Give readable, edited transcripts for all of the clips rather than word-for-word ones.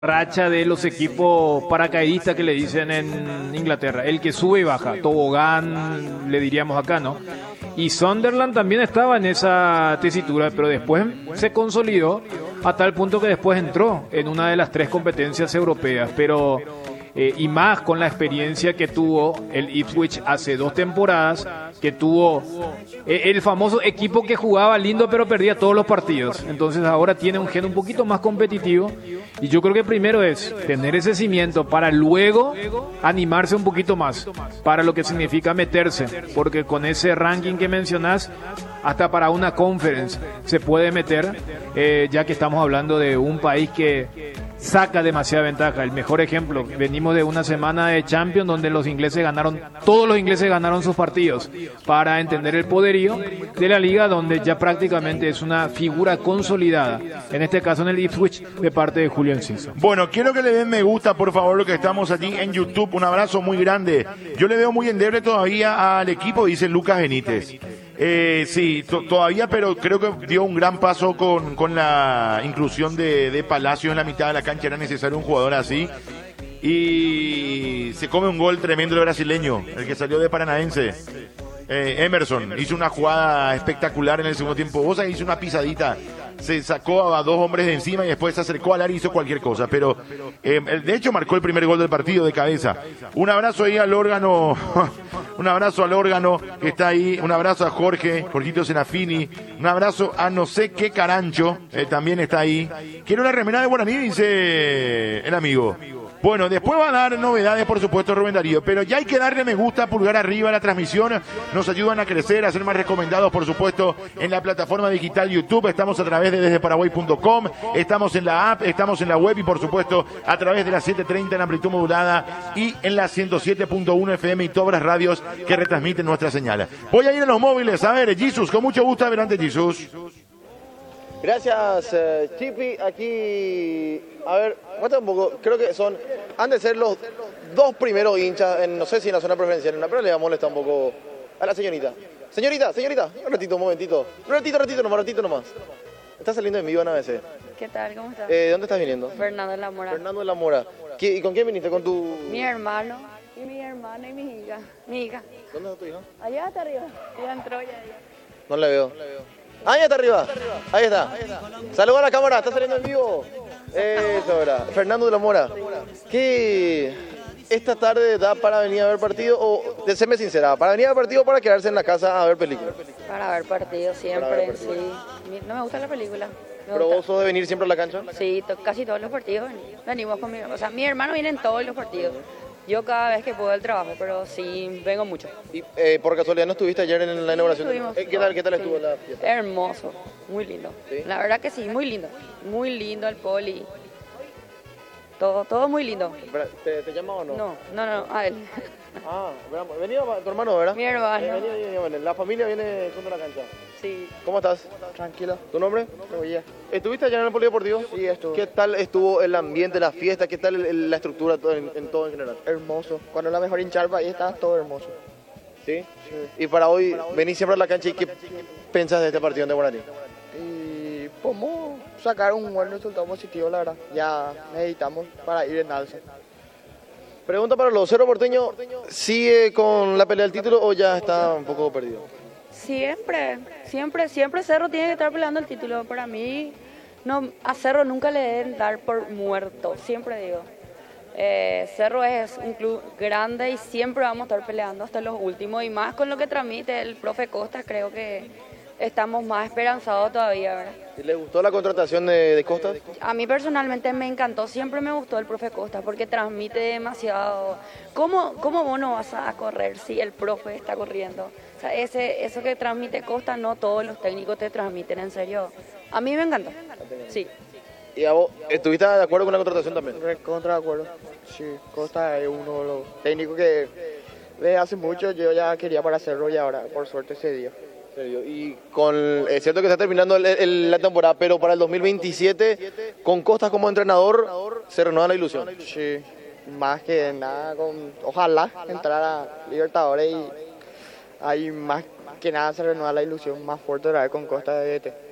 racha de los equipos paracaidistas que le dicen en Inglaterra, el que sube y baja, tobogán le diríamos acá, ¿no? Y Sunderland también estaba en esa tesitura, pero después se consolidó a tal punto que después entró en una de las tres competencias europeas, pero y más con la experiencia que tuvo el Ipswich hace 2 temporadas, que tuvo el famoso equipo que jugaba lindo pero perdía todos los partidos. Entonces ahora tiene un gen un poquito más competitivo y yo creo que primero es tener ese cimiento para luego animarse un poquito más para lo que significa meterse, porque con ese ranking que mencionás hasta para una conference se puede meter, ya que estamos hablando de un país que saca demasiada ventaja. El mejor ejemplo, venimos de una semana de Champions donde todos los ingleses ganaron sus partidos, para entender el poderío de la liga, donde ya prácticamente es una figura consolidada, en este caso en el Ipswich, de parte de Julio Enciso. Bueno, quiero que le den me gusta, por favor, lo que estamos allí en YouTube. Un abrazo muy grande. Yo le veo muy endeble todavía al equipo, dice Lucas Benítez. Sí, todavía, pero creo que dio un gran paso con la inclusión de Palacios en la mitad de la cancha. Era necesario un jugador así. Y se come un gol tremendo el brasileño, el que salió de Paranaense. Emerson hizo una jugada espectacular en el segundo tiempo. Bosa hizo una pisadita, se sacó a 2 hombres de encima y después se acercó al área y hizo cualquier cosa. Pero de hecho marcó el primer gol del partido de cabeza. Un abrazo ahí al órgano, un abrazo al órgano que está ahí. Un abrazo a Jorgito Senafini. Un abrazo a no sé qué Carancho, también está ahí. Quiero una remera de Guaraní, dice el amigo. Bueno, después va a dar novedades, por supuesto, Rubén Darío, pero ya hay que darle me gusta, pulgar arriba a la transmisión. Nos ayudan a crecer, a ser más recomendados, por supuesto, en la plataforma digital YouTube. Estamos a través de desdeparaguay.com, estamos en la app, estamos en la web y, por supuesto, a través de la 730 en amplitud modulada y en la 107.1 FM y todas las radios que retransmiten nuestra señal. Voy a ir a los móviles. A ver, Jesús, con mucho gusto, adelante, Jesús. Gracias, Chipi. Aquí, a ver, cuéntame un poco. Creo que han de ser los 2 primeros hinchas, no sé si en la zona preferencial, pero le va a molestar un poco a la señorita. Señorita, un ratito, un momentito. Un ratito nomás. Está saliendo en vivo en ABC. ¿Qué tal? ¿Cómo estás? ¿De dónde estás viniendo? Fernando de la Mora. Fernando de la Mora. ¿Y con quién viniste? ¿Con tu...? Mi hermano y mi hermana y mi hija. Mi hija. ¿Dónde está tu hija? Allá está arriba. Ya entró ya. No la veo. Ah, ya está arriba. Ahí está. Saluda a la cámara, está saliendo en vivo. Eso era. Fernando de la Mora. ¿Qué esta tarde da para venir a ver partido? O, séme sincera, ¿para venir a ver partido o para quedarse en la casa a ver películas? Para ver partidos siempre, sí. No me gusta la película. ¿Pero vos sos de venir siempre a la cancha? Sí, casi todos los partidos venimos con mi hermano viene en todos los partidos. Yo cada vez que puedo del trabajo, pero sí vengo mucho. ¿Y por casualidad no estuviste ayer en la inauguración? ¿Qué tal estuvo la fiesta? Hermoso, muy lindo. ¿Sí? La verdad que sí, muy lindo. Muy lindo el poli. Todo muy lindo. ¿Te llama o no? No, a él. Ah, venía tu hermano, ¿verdad? Mi hermano. Venía. La familia viene junto a la cancha. Sí. ¿Cómo estás? Tranquilo. ¿Tu nombre? Oye. ¿Estuviste allá en el polideportivo? Sí, estuve. ¿Qué tal estuvo el ambiente, la fiesta? ¿Qué tal la estructura en todo en general? Hermoso. Cuando es la mejor hinchada ahí está todo hermoso. ¿Sí? Sí. Y para hoy, venís siempre a la cancha y ¿qué pensás de este partido de Guaraní? Y podemos sacar un buen resultado positivo, la verdad. Ya necesitamos para ir en alza. Pregunta para los Cerro Porteño, ¿sigue con la pelea del título o ya está un poco perdido? Siempre Cerro tiene que estar peleando el título. Para mí, a Cerro nunca le deben dar por muerto, siempre digo. Cerro es un club grande y siempre vamos a estar peleando hasta los últimos. Y más con lo que transmite el profe Costa, creo que estamos más esperanzados todavía, ¿verdad? ¿Y le gustó la contratación de Costa? A mí personalmente me encantó, siempre me gustó el profe Costa porque transmite demasiado. ¿Cómo vos no vas a correr si el profe está corriendo? O sea, eso que transmite Costa, no todos los técnicos te transmiten, en serio. A mí me encantó, sí. ¿Y a vos, estuviste de acuerdo con la contratación también? Contra de acuerdo. Sí, Costa es uno de los técnicos que desde hace mucho yo ya quería para Cerro y ahora por suerte se dio. Y es cierto que está terminando la temporada, pero para el 2027, con Costas como entrenador, se renueva la ilusión. Sí, más que nada, ojalá entrar a Libertadores y ahí más que nada se renueva la ilusión más fuerte de la vez con Costa de DT.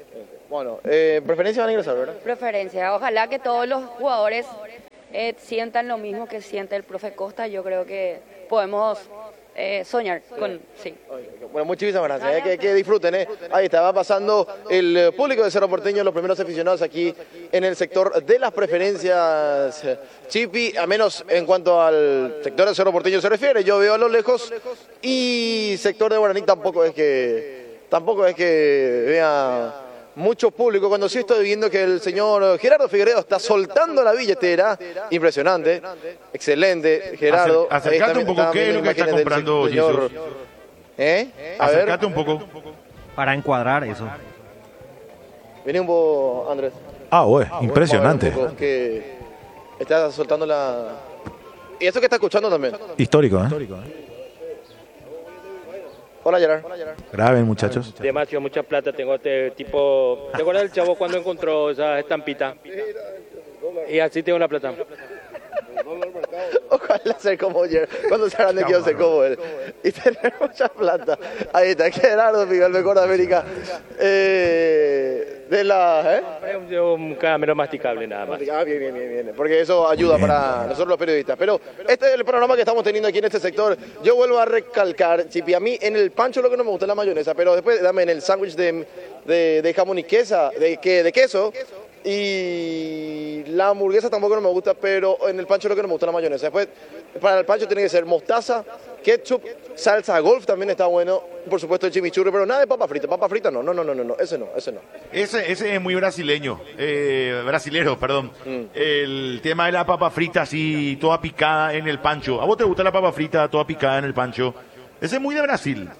Bueno, preferencia van a ingresar, ¿verdad? Preferencia. Ojalá que todos los jugadores sientan lo mismo que siente el profe Costa. Yo creo que podemos soñar con... Sí. Bueno, muchísimas gracias. Que disfruten, ¿eh? Ahí está, va pasando el público de Cerro Porteño, los primeros aficionados aquí en el sector de las preferencias. Chipi, a menos en cuanto al sector de Cerro Porteño se refiere, yo veo a lo lejos y sector de Guaraní tampoco es que vea mucho público, cuando sí estoy viendo que el señor Gerardo Figueredo está soltando la billetera. Impresionante, excelente, Gerardo. Acercate un poco, ¿qué es lo que está comprando Jesús? Acercate un poco. Para encuadrar eso. Viene un poco, Andrés. Impresionante. Que está soltando la... Y eso que está escuchando también. Histórico, ¿eh? Hola, Gerard. Graben, muchachos. Demasiado, mucha plata tengo tipo... ¿Te acuerdas del chavo cuando encontró esa estampita? Y así tengo la plata. Ojalá ser como Gerard. Cuando sea grande quiero ser como él. Y tener mucha plata. Ahí está, Gerardo Miguel, mejor de América. De la... Un caramelo masticable nada más. Bien. Porque eso ayuda para nosotros los periodistas. Pero este es el panorama que estamos teniendo aquí en este sector. Yo vuelvo a recalcar, Chipi, a mí en el pancho lo que no me gusta es la mayonesa, pero después dame en el sándwich de jamón y queso, de queso. Y la hamburguesa tampoco no me gusta, pero en el pancho lo que no me gusta es la mayonesa. Después, para el pancho tiene que ser mostaza, ketchup, salsa golf también está bueno, por supuesto el chimichurri, pero nada de papa frita. Papa frita no, ese no. Ese es muy brasilero, perdón. El tema de la papa frita así, toda picada en el pancho. ¿A vos te gusta la papa frita toda picada en el pancho? Ese es muy de Brasil.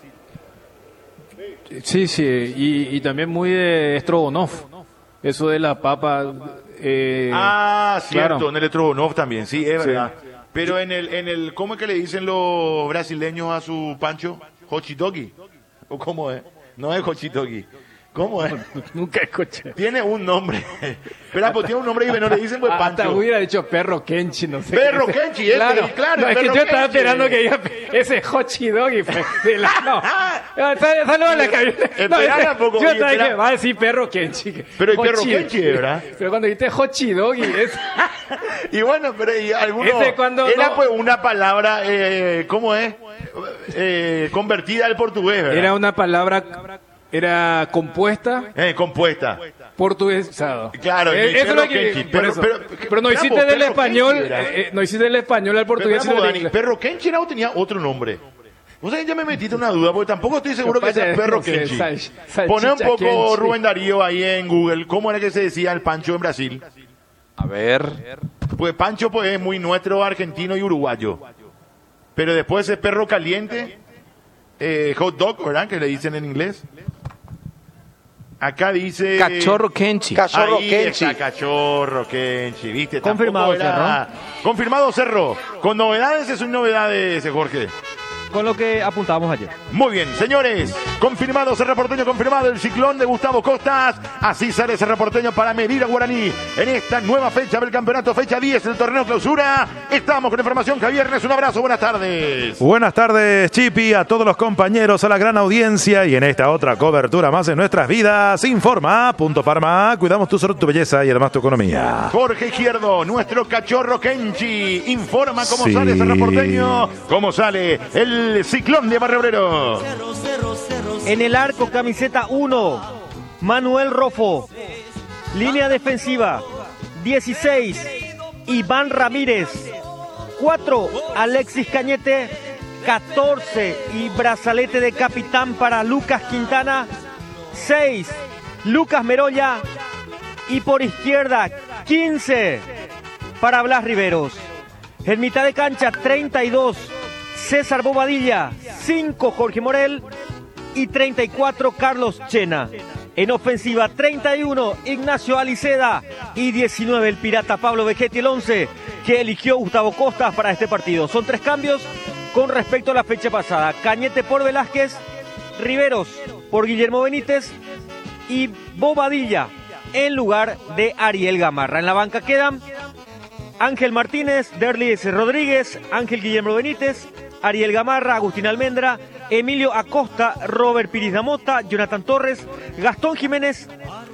Sí, y también muy de Strogonoff. Eso de la papa... cierto, claro. En el Strogonoff también, sí, es verdad. Pero en el ¿cómo es que le dicen los brasileños a su pancho? Hochitogi. ¿O cómo es? No es Hochitogi. ¿Cómo es? Nunca escuché. Tiene un nombre. Espera, pues tiene un nombre que no le dicen pues pancho. Hasta hubiera dicho perro Kenchi, no sé. Perro Kenchi, claro. Claro. No, es que yo estaba esperando que diga ese Hochi Doggy. Saludos a la cabina. Esperá un poco. Yo estaba que va a decir perro Kenchi. Pero el perro Kenchi, ¿verdad? Pero cuando dijiste Hochi Doggy es... Y bueno, pero y alguno... Era pues una palabra, ¿cómo es? Convertida al portugués, ¿verdad? Era una palabra... Era compuesta. Compuesta. Portuguesado. Claro, eso es lo que, pero no hiciste del español, no hiciste del español al portugués. Perro Kenchi era o tenía otro nombre. Vos sabés, ya me metiste una duda, porque tampoco estoy seguro que sea Perro Kenchi. Poné un poco Kenchi. Rubén Darío ahí en Google, ¿cómo era que se decía el pancho en Brasil? A ver. Pues pancho pues es muy nuestro, argentino y uruguayo. Pero después es perro caliente, hot dog, ¿verdad? Que le dicen en inglés. Acá dice... Cachorro Kenchi. Cachorro Kenchi, ¿viste? Confirmado Cerro. Confirmado Cerro. Con novedades, es un novedades, Jorge. Con lo que apuntábamos ayer. Muy bien, señores. Confirmado Cerro Porteño, confirmado el ciclón de Gustavo Costas. Así sale Cerro Porteño para medir a Guaraní en esta nueva fecha del campeonato, fecha 10 del torneo clausura. Estamos con información, Javier. Un abrazo, buenas tardes. Buenas tardes, Chipi, a todos los compañeros, a la gran audiencia y en esta otra cobertura más en nuestras vidas. Informa, Punto Parma, cuidamos tu salud, tu belleza y además tu economía. Jorge Izquierdo, nuestro cachorro Kenchi, informa cómo sale Cerro Porteño, cómo sale el ciclón de Barrio Obrero. En el arco, camiseta 1, Manuel Rofo. Línea defensiva, 16, Iván Ramírez. 4, Alexis Cañete. 14, y brazalete de capitán para Lucas Quintana. 6, Lucas Merolla. Y por izquierda, 15, para Blas Riveros. En mitad de cancha, 32, César Bobadilla. 5, Jorge Morel. Y 34, Carlos Chena. En ofensiva, 31, Ignacio Aliceda. Y 19, el pirata Pablo Vegetti, el 11 que eligió Gustavo Costas para este partido. Son 3 cambios con respecto a la fecha pasada. Cañete por Velázquez, Riveros por Guillermo Benítez y Bobadilla en lugar de Ariel Gamarra. En la banca quedan Ángel Martínez, Derlis Rodríguez, Ángel Guillermo Benítez, Ariel Gamarra, Agustín Almendra, Emilio Acosta, Robert Piris Damota, Jonathan Torres, Gastón Jiménez,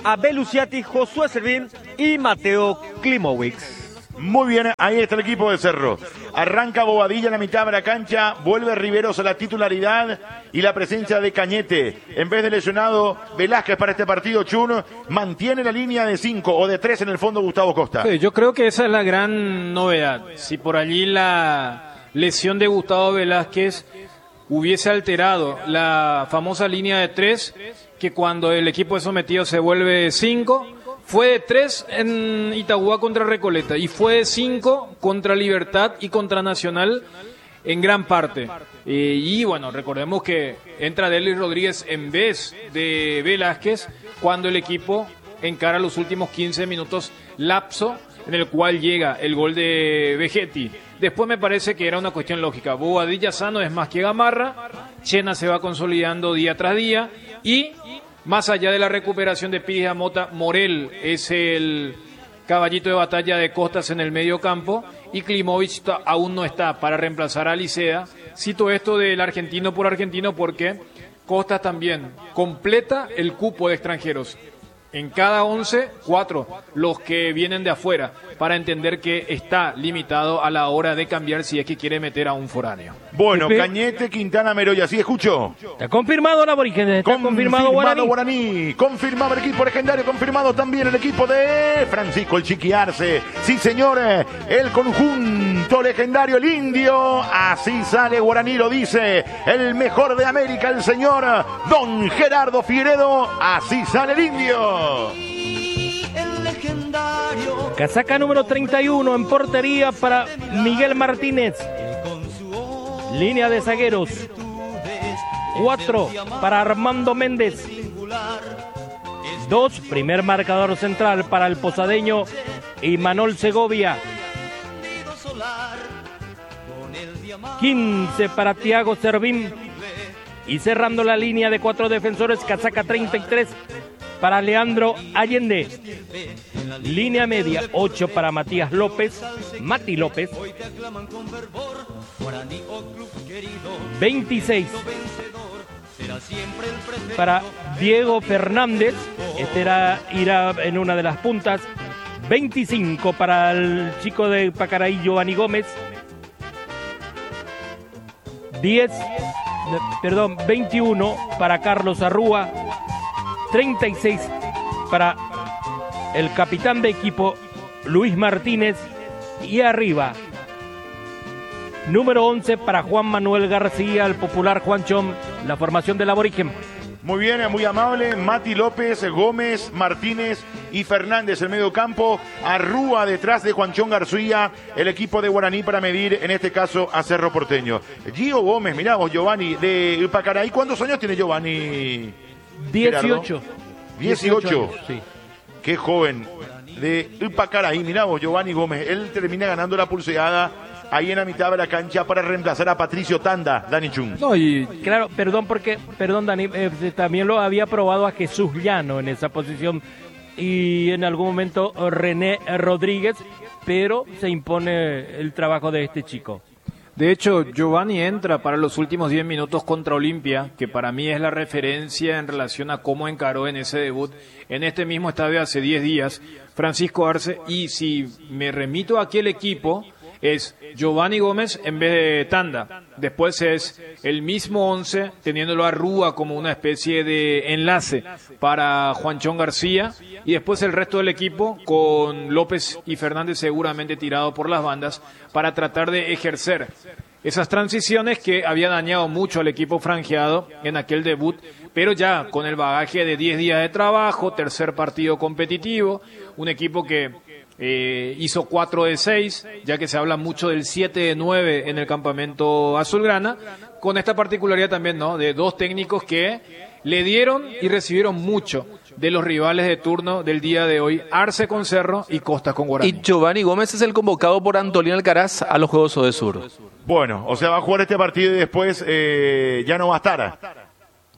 Abel Luciati, Josué Servín y Mateo Klimowicz. Muy bien, ahí está el equipo de Cerro. Arranca Bobadilla en la mitad de la cancha, vuelve Riveros a la titularidad y la presencia de Cañete. En vez de lesionado Velázquez para este partido, Chun mantiene la línea de 5 o de 3 en el fondo Gustavo Costa. Sí, yo creo que esa es la gran novedad. Si por allí la lesión de Gustavo Velázquez hubiese alterado la famosa línea de 3, que cuando el equipo es sometido se vuelve 5, fue de 3 en Itagua contra Recoleta y fue de 5 contra Libertad y contra Nacional en gran parte. Y bueno, recordemos que entra Delis Rodríguez en vez de Velázquez cuando el equipo encara los últimos 15 minutos, lapso en el cual llega el gol de Vegetti. Después me parece que era una cuestión lógica. Bobadilla sano es más que Gamarra, Chena se va consolidando día tras día y más allá de la recuperación de Pires Amota, Morel es el caballito de batalla de Costas en el medio campo y Klimovic aún no está para reemplazar a Licea. Cito esto del argentino por argentino porque Costas también completa el cupo de extranjeros. En cada 11, 4 los que vienen de afuera, para entender que está limitado a la hora de cambiar si es que quiere meter a un foráneo. Bueno, Cañete, Quintana, Meroya, ¿sí escucho? Está confirmado la Aborígenes, está confirmado Guaraní. Confirmado el equipo legendario, confirmado también el equipo de Francisco el Chiqui Arce. Sí, señor, el conjunto legendario, el indio. Así sale Guaraní, lo dice el mejor de América, el señor Don Gerardo Figueredo. Así sale el indio. Casaca número 31 en portería para Miguel Martínez. Línea de zagueros. 4 para Armando Méndez. 2, primer marcador central para el posadeño Imanol Segovia. 15 para Thiago Servín. Y cerrando la línea de 4 defensores, casaca 33 para Leandro Allende. Línea media, 8 para Matías López, Mati López. 26 para Diego Fernández, irá en una de las puntas. 25 para el chico de Pacaraí, Giovanni Gómez. 21 para Carlos Arrúa. 36 para el capitán de equipo Luis Martínez y arriba número 11 para Juan Manuel García, el popular Juanchón, la formación del Aborigen. Muy bien, muy amable. Mati López, Gómez, Martínez y Fernández el medio campo. Arrúa detrás de Juanchón García, el equipo de Guaraní para medir, en este caso, a Cerro Porteño. Gio Gómez, mirá vos, Giovanni, de Pacaraí. ¿Cuántos años tiene Giovanni? 18. 18. Sí. Qué joven. De Pacaraí, mirá vos, Giovanni Gómez. Él termina ganando la pulseada ahí en la mitad de la cancha para reemplazar a Patricio Tanda, Dani Chun. No, y claro, perdón Dani, también lo había probado a Jesús Llano en esa posición y en algún momento René Rodríguez, pero se impone el trabajo de este chico. De hecho, Giovanni entra para los últimos 10 minutos contra Olimpia, que para mí es la referencia en relación a cómo encaró en ese debut en este mismo estadio hace 10 días Francisco Arce, y si me remito a aquel equipo, es Giovanni Gómez en vez de Tanda. Después es el mismo 11, teniéndolo a Rúa como una especie de enlace para Juanchón García. Y después el resto del equipo con López y Fernández seguramente tirado por las bandas para tratar de ejercer esas transiciones que había dañado mucho al equipo franjeado en aquel debut. Pero ya con el bagaje de 10 días de trabajo, tercer partido competitivo, un equipo que hizo 4 de 6, ya que se habla mucho del 7 de 9 en el campamento azulgrana, con esta particularidad también, ¿no?, de 2 técnicos que le dieron y recibieron mucho de los rivales de turno del día de hoy, Arce con Cerro y Costas con Guaraní. Y Giovanni Gómez es el convocado por Antolín Alcaraz a los Juegos Odesur. Bueno, o sea, va a jugar este partido y después ya no va a estar.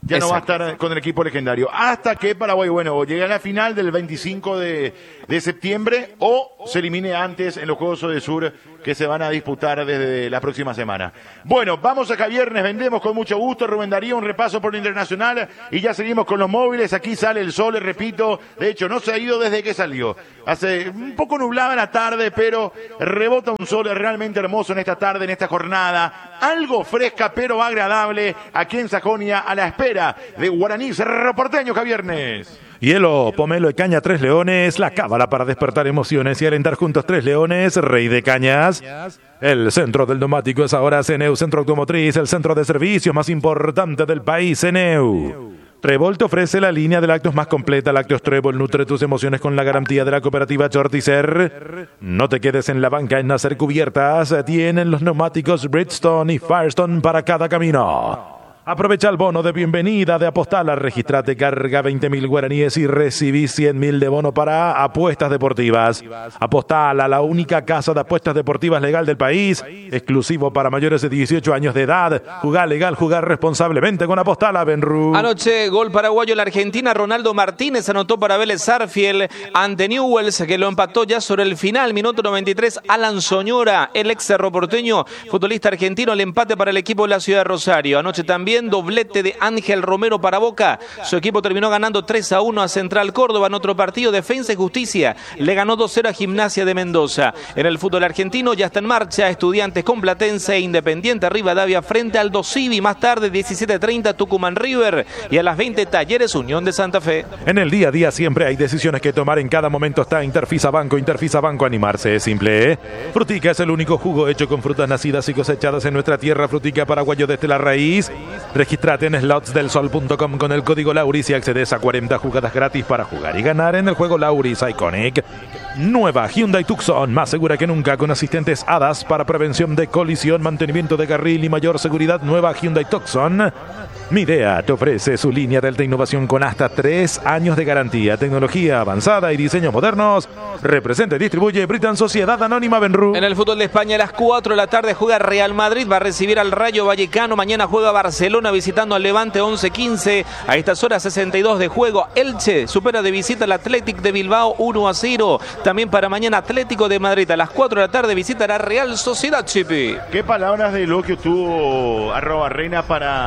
ya no va a Exacto. estar con el equipo legendario. Hasta que Paraguay, bueno, o llegue a la final del 25 de septiembre o se elimine antes en los Juegos de Sur que se van a disputar desde la próxima semana. Bueno, vamos acá viernes, vendemos con mucho gusto. Rubén Darío, un repaso por lo internacional y ya seguimos con los móviles. Aquí sale el sol, les repito. De hecho, no se ha ido desde que salió. Hace un poco nublada la tarde, pero rebota un sol realmente hermoso en esta tarde, en esta jornada. Algo fresca, pero agradable aquí en Sajonia, a la espera de Guaraní Cerro Porteño, que viernes. Hielo, pomelo y caña Tres Leones, la cábala para despertar emociones y alentar juntos Tres Leones, Rey de Cañas. El centro del neumático es ahora CNEU Centro Automotriz, el centro de servicios más importante del país, CNEU. Trébol te ofrece la línea de lácteos más completa. Lácteos Trébol nutre tus emociones con la garantía de la cooperativa Chorticer. No te quedes en la banca en hacer cubiertas. Tienen los neumáticos Bridgestone y Firestone para cada camino. Aprovecha el bono de bienvenida de Apostala. Registrate, carga 20.000 guaraníes y recibí 100.000 de bono para apuestas deportivas. Apostala, la única casa de apuestas deportivas legal del país. Exclusivo para mayores de 18 años de edad. Jugar legal, jugar responsablemente con Apostala, Benru. Anoche, gol paraguayo en la Argentina. Ronaldo Martínez anotó para Vélez Sarsfield ante Newell's, que lo empató ya sobre el final. Minuto 93, Alan Soñora, el ex Cerro Porteño, futbolista argentino, el empate para el equipo de la ciudad de Rosario. Anoche también doblete de Ángel Romero para Boca. Su equipo terminó ganando 3-1 a Central Córdoba. En otro partido, Defensa y Justicia le ganó 2-0 a Gimnasia de Mendoza. En el fútbol argentino ya está en marcha Estudiantes con Platense e Independiente Rivadavia frente al Dosivi. Más tarde, 17:30, Tucumán River y a las 20, Talleres Unión de Santa Fe. En el día a día siempre hay decisiones que tomar. En cada momento está Interfisa Banco. Interfisa Banco, animarse es simple, ¿eh? Frutica es el único jugo hecho con frutas nacidas y cosechadas en nuestra tierra. Frutica paraguayo desde la raíz. Regístrate en slotsdelsol.com con el código Lauris y accedes a 40 jugadas gratis para jugar y ganar en el juego Lauris Iconic. Nueva Hyundai Tucson, más segura que nunca, con asistentes ADAS para prevención de colisión, mantenimiento de carril y mayor seguridad. Nueva Hyundai Tucson. Midea te ofrece su línea de alta innovación con hasta 3 años de garantía, tecnología avanzada y diseños modernos. Representa y distribuye Britan Sociedad Anónima, Benru. En el fútbol de España a las 4 de la tarde juega Real Madrid, va a recibir al Rayo Vallecano. Mañana juega Barcelona visitando al Levante 11:15. A estas horas 62 de juego. Elche supera de visita al Athletic de Bilbao 1-0. También para mañana Atlético de Madrid a las 4 de la tarde visitará Real Sociedad, Chipi. ¿Qué palabras de elogio tuvo @Reina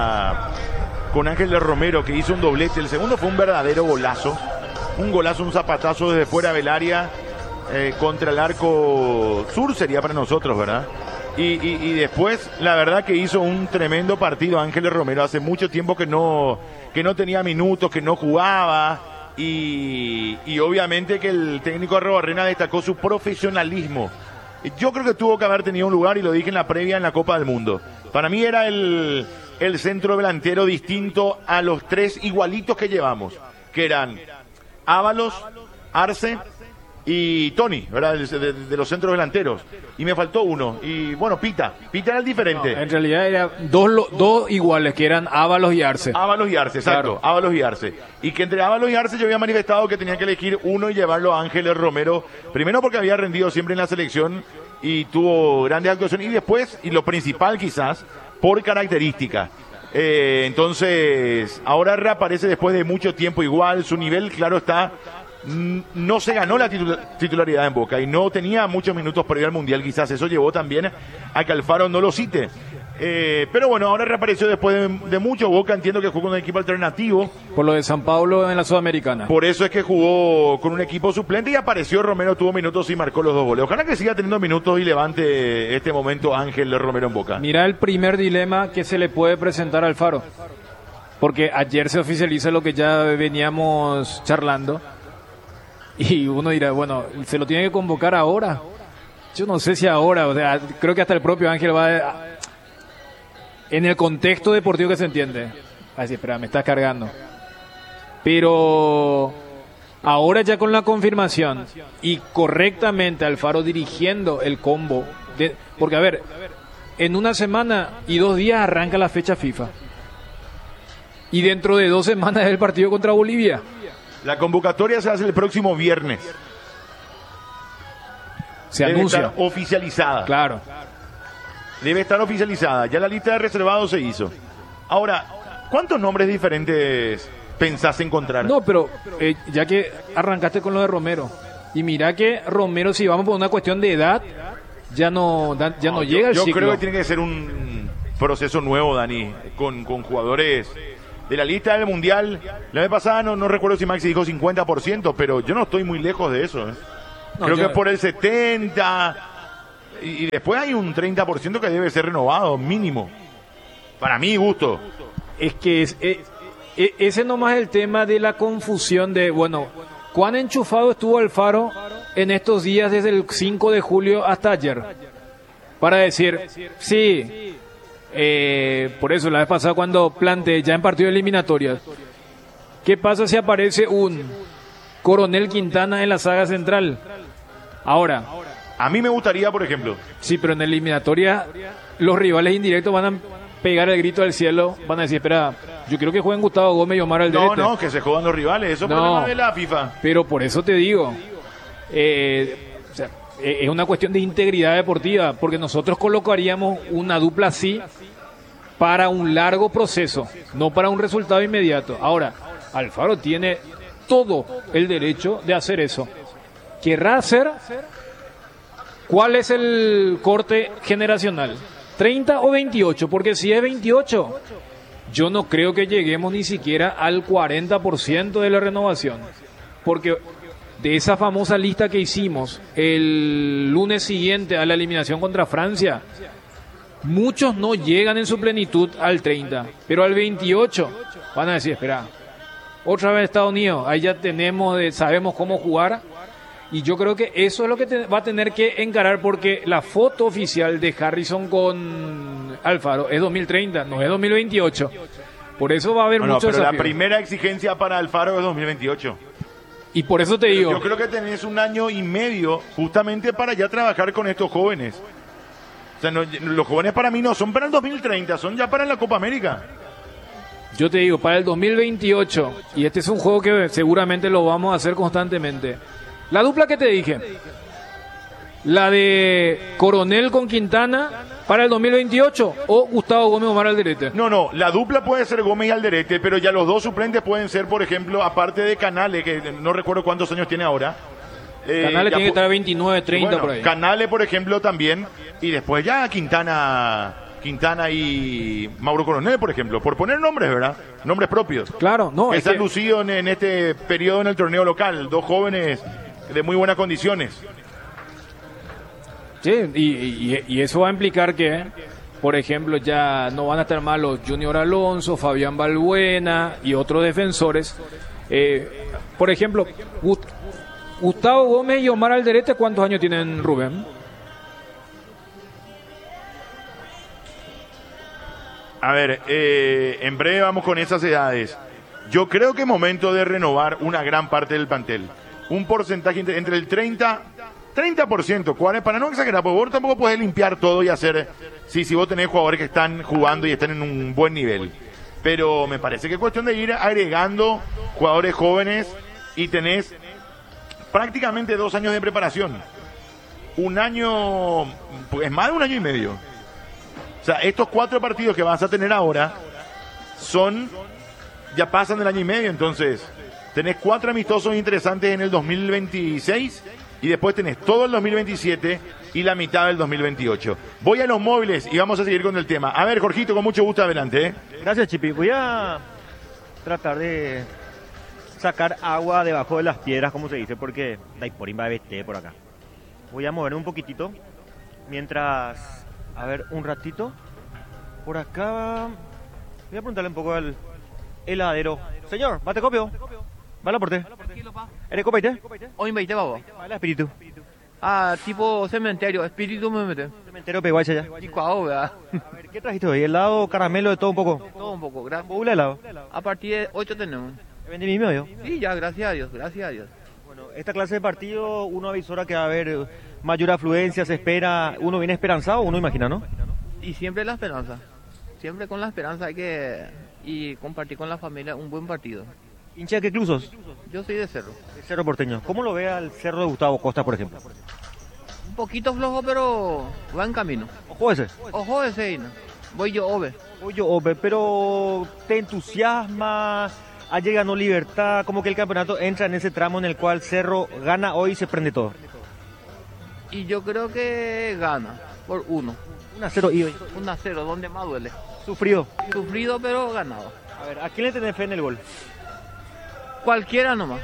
con Ángel de Romero, que hizo un doblete? El segundo fue un verdadero golazo. Un golazo, un zapatazo desde fuera del área contra el arco sur sería para nosotros, ¿verdad? Y después, la verdad que hizo un tremendo partido Ángel de Romero. Hace mucho tiempo que no tenía minutos, que no jugaba. Y obviamente que el técnico @Reina destacó su profesionalismo. Yo creo que tuvo que haber tenido un lugar, y lo dije en la previa, en la Copa del Mundo. Para mí era el centro delantero distinto a los 3 igualitos que llevamos, que eran Ábalos, Arce y Tony, ¿verdad? De los centros delanteros. Y me faltó uno. Y bueno, Pita era el diferente. No, en realidad eran dos iguales, que eran Ábalos y Arce. Ábalos y Arce, exacto. Claro. Ábalos y Arce. Y que entre Ábalos y Arce yo había manifestado que tenía que elegir uno y llevarlo a Ángel Romero. Primero porque había rendido siempre en la selección y tuvo grandes actuaciones. Y después, y lo principal quizás, por característica. Entonces, ahora reaparece después de mucho tiempo igual. Su nivel, claro está, no se ganó la titularidad en Boca y no tenía muchos minutos previo al Mundial. Quizás eso llevó también a que Alfaro no lo cite. Pero bueno, ahora reapareció después de mucho. Boca, entiendo que jugó con un equipo alternativo. Por lo de San Pablo en la Sudamericana. Por eso es que jugó con un equipo suplente y apareció Romero, tuvo minutos y marcó los 2 goles. Ojalá que siga teniendo minutos y levante este momento Ángel Romero en Boca. Mira el primer dilema que se le puede presentar a Alfaro. Porque ayer se oficializa lo que ya veníamos charlando. Y uno dirá, bueno, ¿se lo tiene que convocar ahora? Yo no sé si ahora, o sea, creo que hasta el propio Ángel va en el contexto deportivo que se entiende. Así, espera, me estás cargando. Pero ahora ya con la confirmación y correctamente Alfaro dirigiendo el combo. Porque, a ver, en 1 semana y 2 días arranca la fecha FIFA. Y dentro de 2 semanas es el partido contra Bolivia. La convocatoria se hace el próximo viernes. Se Debe anuncia. estar oficializada. Claro. Debe estar oficializada. Ya la lista de reservados se hizo. Ahora, ¿Cuántos nombres diferentes pensás encontrar? No, pero ya que arrancaste con lo de Romero, y mira que Romero, si vamos por una cuestión de edad, ya no llega al Yo ciclo. creo que tiene que ser un proceso nuevo, Dani, con jugadores de la lista del Mundial. La vez pasada no recuerdo si Maxi dijo 50%, pero yo no estoy muy lejos de eso. No, creo yo- que es por el 70%, y después hay un 30% que debe ser renovado, mínimo. Para mi gusto. Es que ese nomás es el tema de la confusión de, bueno, ¿cuán enchufado estuvo Alfaro en estos días desde el 5 de julio hasta ayer? Para decir, sí, por eso la vez pasada cuando planteé ya en partido de eliminatorias, ¿qué pasa si aparece un Coronel Quintana en la saga central? Ahora, A mí me gustaría, por ejemplo, sí, pero en la eliminatoria los rivales indirectos van a pegar el grito al cielo, van a decir, espera, yo quiero que jueguen Gustavo Gómez y Omar Alderete. no, que se jodan los rivales, eso es No. problema de la FIFA. Pero por eso te digo, o sea, es una cuestión de integridad deportiva, porque nosotros colocaríamos una dupla así para un largo proceso, no para un resultado inmediato. Ahora, Alfaro tiene todo el derecho de hacer eso. ¿Querrá hacer? ¿Cuál es el corte generacional? ¿30 o 28? Porque si es 28, yo no creo que lleguemos ni siquiera al 40% de la renovación. Porque de esa famosa lista que hicimos el lunes siguiente a la eliminación contra Francia, muchos no llegan en su plenitud al 30, pero al 28 van a decir, espera, otra vez Estados Unidos, ahí ya sabemos cómo jugar. Y yo creo que eso es lo que va a tener que encarar, porque la foto oficial de Harrison con Alfaro es 2030, no es 2028. Por eso va a haber muchos pero la desafíos. primera exigencia para Alfaro es 2028. Y por eso te digo, Yo creo que tenés un año y medio justamente para ya trabajar con estos jóvenes. O sea, los jóvenes para mí no son para el 2030, son ya para la Copa América. yo te digo, para el 2028, y este es un juego que seguramente lo vamos a hacer constantemente. La dupla que te dije, la de Coronel con Quintana para el 2028 o Gustavo Gómez Omar Alderete. No, la dupla puede ser Gómez y Alderete, pero ya los dos suplentes pueden ser, por ejemplo, aparte de Canales, que no recuerdo cuántos años tiene ahora. Canales ya tiene que estar 29, 30 bueno, por ahí. Canales, por ejemplo, también, y después ya Quintana y Mauro Coronel, por ejemplo, por poner nombres, ¿verdad? Nombres propios. Claro, no, Que es se han que- lucido en este periodo en el torneo local, dos jóvenes de muy buenas condiciones. Sí, y eso va a implicar que, por ejemplo, ya no van a estar mal los Junior Alonso, Fabián Balbuena y otros defensores. Por ejemplo, Gustavo Gómez y Omar Alderete, ¿cuántos años tienen, Rubén? A ver, en breve vamos con esas edades. Yo creo que es momento de renovar una gran parte del plantel. Un porcentaje entre el 30%, para no exagerar, porque vos tampoco podés limpiar todo y hacer, si vos tenés jugadores que están jugando y están en un buen nivel. Pero me parece que es cuestión de ir agregando jugadores jóvenes y tenés prácticamente 2 años de preparación. Un año, pues más de un año y medio. O sea, estos 4 partidos que vas a tener ahora ya pasan del año y medio, entonces tenés 4 amistosos interesantes en el 2026 y después tenés todo el 2027 y la mitad del 2028. Voy a los móviles y vamos a seguir con el tema. A ver, Jorgito, con mucho gusto, adelante. Gracias, Chipi. Voy a tratar de sacar agua debajo de las piedras, como se dice, porque hay por por acá. Voy a moverme un poquitito mientras, a ver, un ratito. Por acá voy a preguntarle un poco al heladero. Señor, ¿bate copio? ¿Va la porte? ¿Eres copaite? Hoy me babo. ¿Va espíritu? Ah, tipo cementerio, espíritu me mete. Cementerio peguacha ya. Licuado, ¿verdad? A ver, ¿qué trajiste hoy? ¿Helado, caramelo, de todo un poco? Todo un poco, gracias. ¿Bula helado? A partir de 8 tenemos. ¿Te vendí mi medio? Sí, ya, gracias a Dios, gracias a Dios. Bueno, esta clase de partido, uno avisora que va a haber mayor afluencia, se espera, uno viene esperanzado, uno imagina, ¿no? Y siempre la esperanza. Siempre con la esperanza hay que y compartir con la familia un buen partido. ¿Hincha de qué club sos? Yo soy de Cerro. De Cerro Porteño. ¿Cómo lo ve al Cerro de Gustavo Costa, por ejemplo? Un poquito flojo, pero va en camino. Ojo ese. Ojo ese, ¿no? Voy yo, Ove. Pero ¿te entusiasma? Ayer ganó Libertad, como que el campeonato entra en ese tramo en el cual Cerro gana hoy y se prende todo. Y yo creo que gana por 1. 1-0 y hoy. 1-0, donde más duele. Sufrido, Pero ganado. a ver, ¿a quién le tenés fe en el gol? Cualquiera nomás.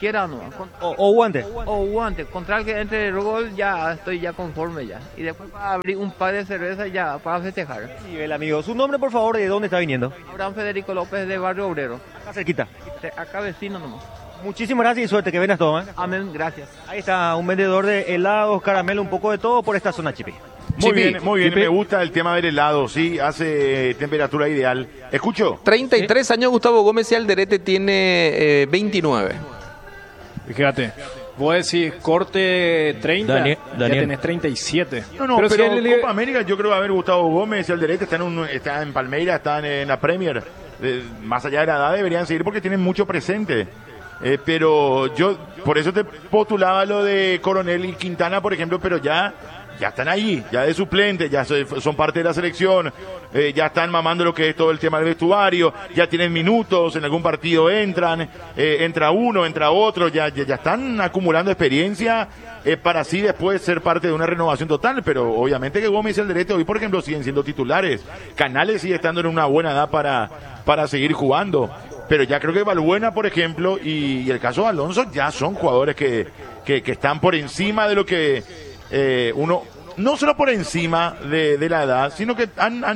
O guante. O guante, contra el que entre el gol ya estoy ya conforme ya. Y después para abrir un par de cervezas ya para festejar. Nivel, amigo. Su nombre, por favor, ¿de dónde está viniendo? Abraham Federico López de Barrio Obrero. Acá cerquita. Acá vecino nomás. Muchísimas gracias y suerte, que vengas todo, ¿eh? Amén, gracias. Ahí está, un vendedor de helados, caramelo, un poco de todo por esta zona, Chipi. Muy bien, me gusta el tema del helado, sí, hace temperatura ideal. ¿Escucho? 33 años Gustavo Gómez y Alderete tiene 29. Fíjate, vos decís corte 30, Daniel. ya tenés 37. No, pero si él- Copa América yo creo que va a haber Gustavo Gómez y Alderete está en Palmeiras, están en la Premier. Más allá de la edad deberían seguir porque tienen mucho presente. Pero yo, por eso te postulaba lo de Coronel y Quintana, por ejemplo, pero ya están ahí, ya de suplente, ya son parte de la selección, ya están mamando lo que es todo el tema del vestuario, ya tienen minutos, en algún partido entran, entra uno, entra otro, ya están acumulando experiencia para así después ser parte de una renovación total, pero obviamente que Gómez y Alderete hoy, por ejemplo, siguen siendo titulares. Canales sigue estando en una buena edad para seguir jugando. Pero ya creo que Balbuena, por ejemplo, y el caso de Alonso, ya son jugadores que están por encima de lo que uno, no solo por encima de la edad, sino que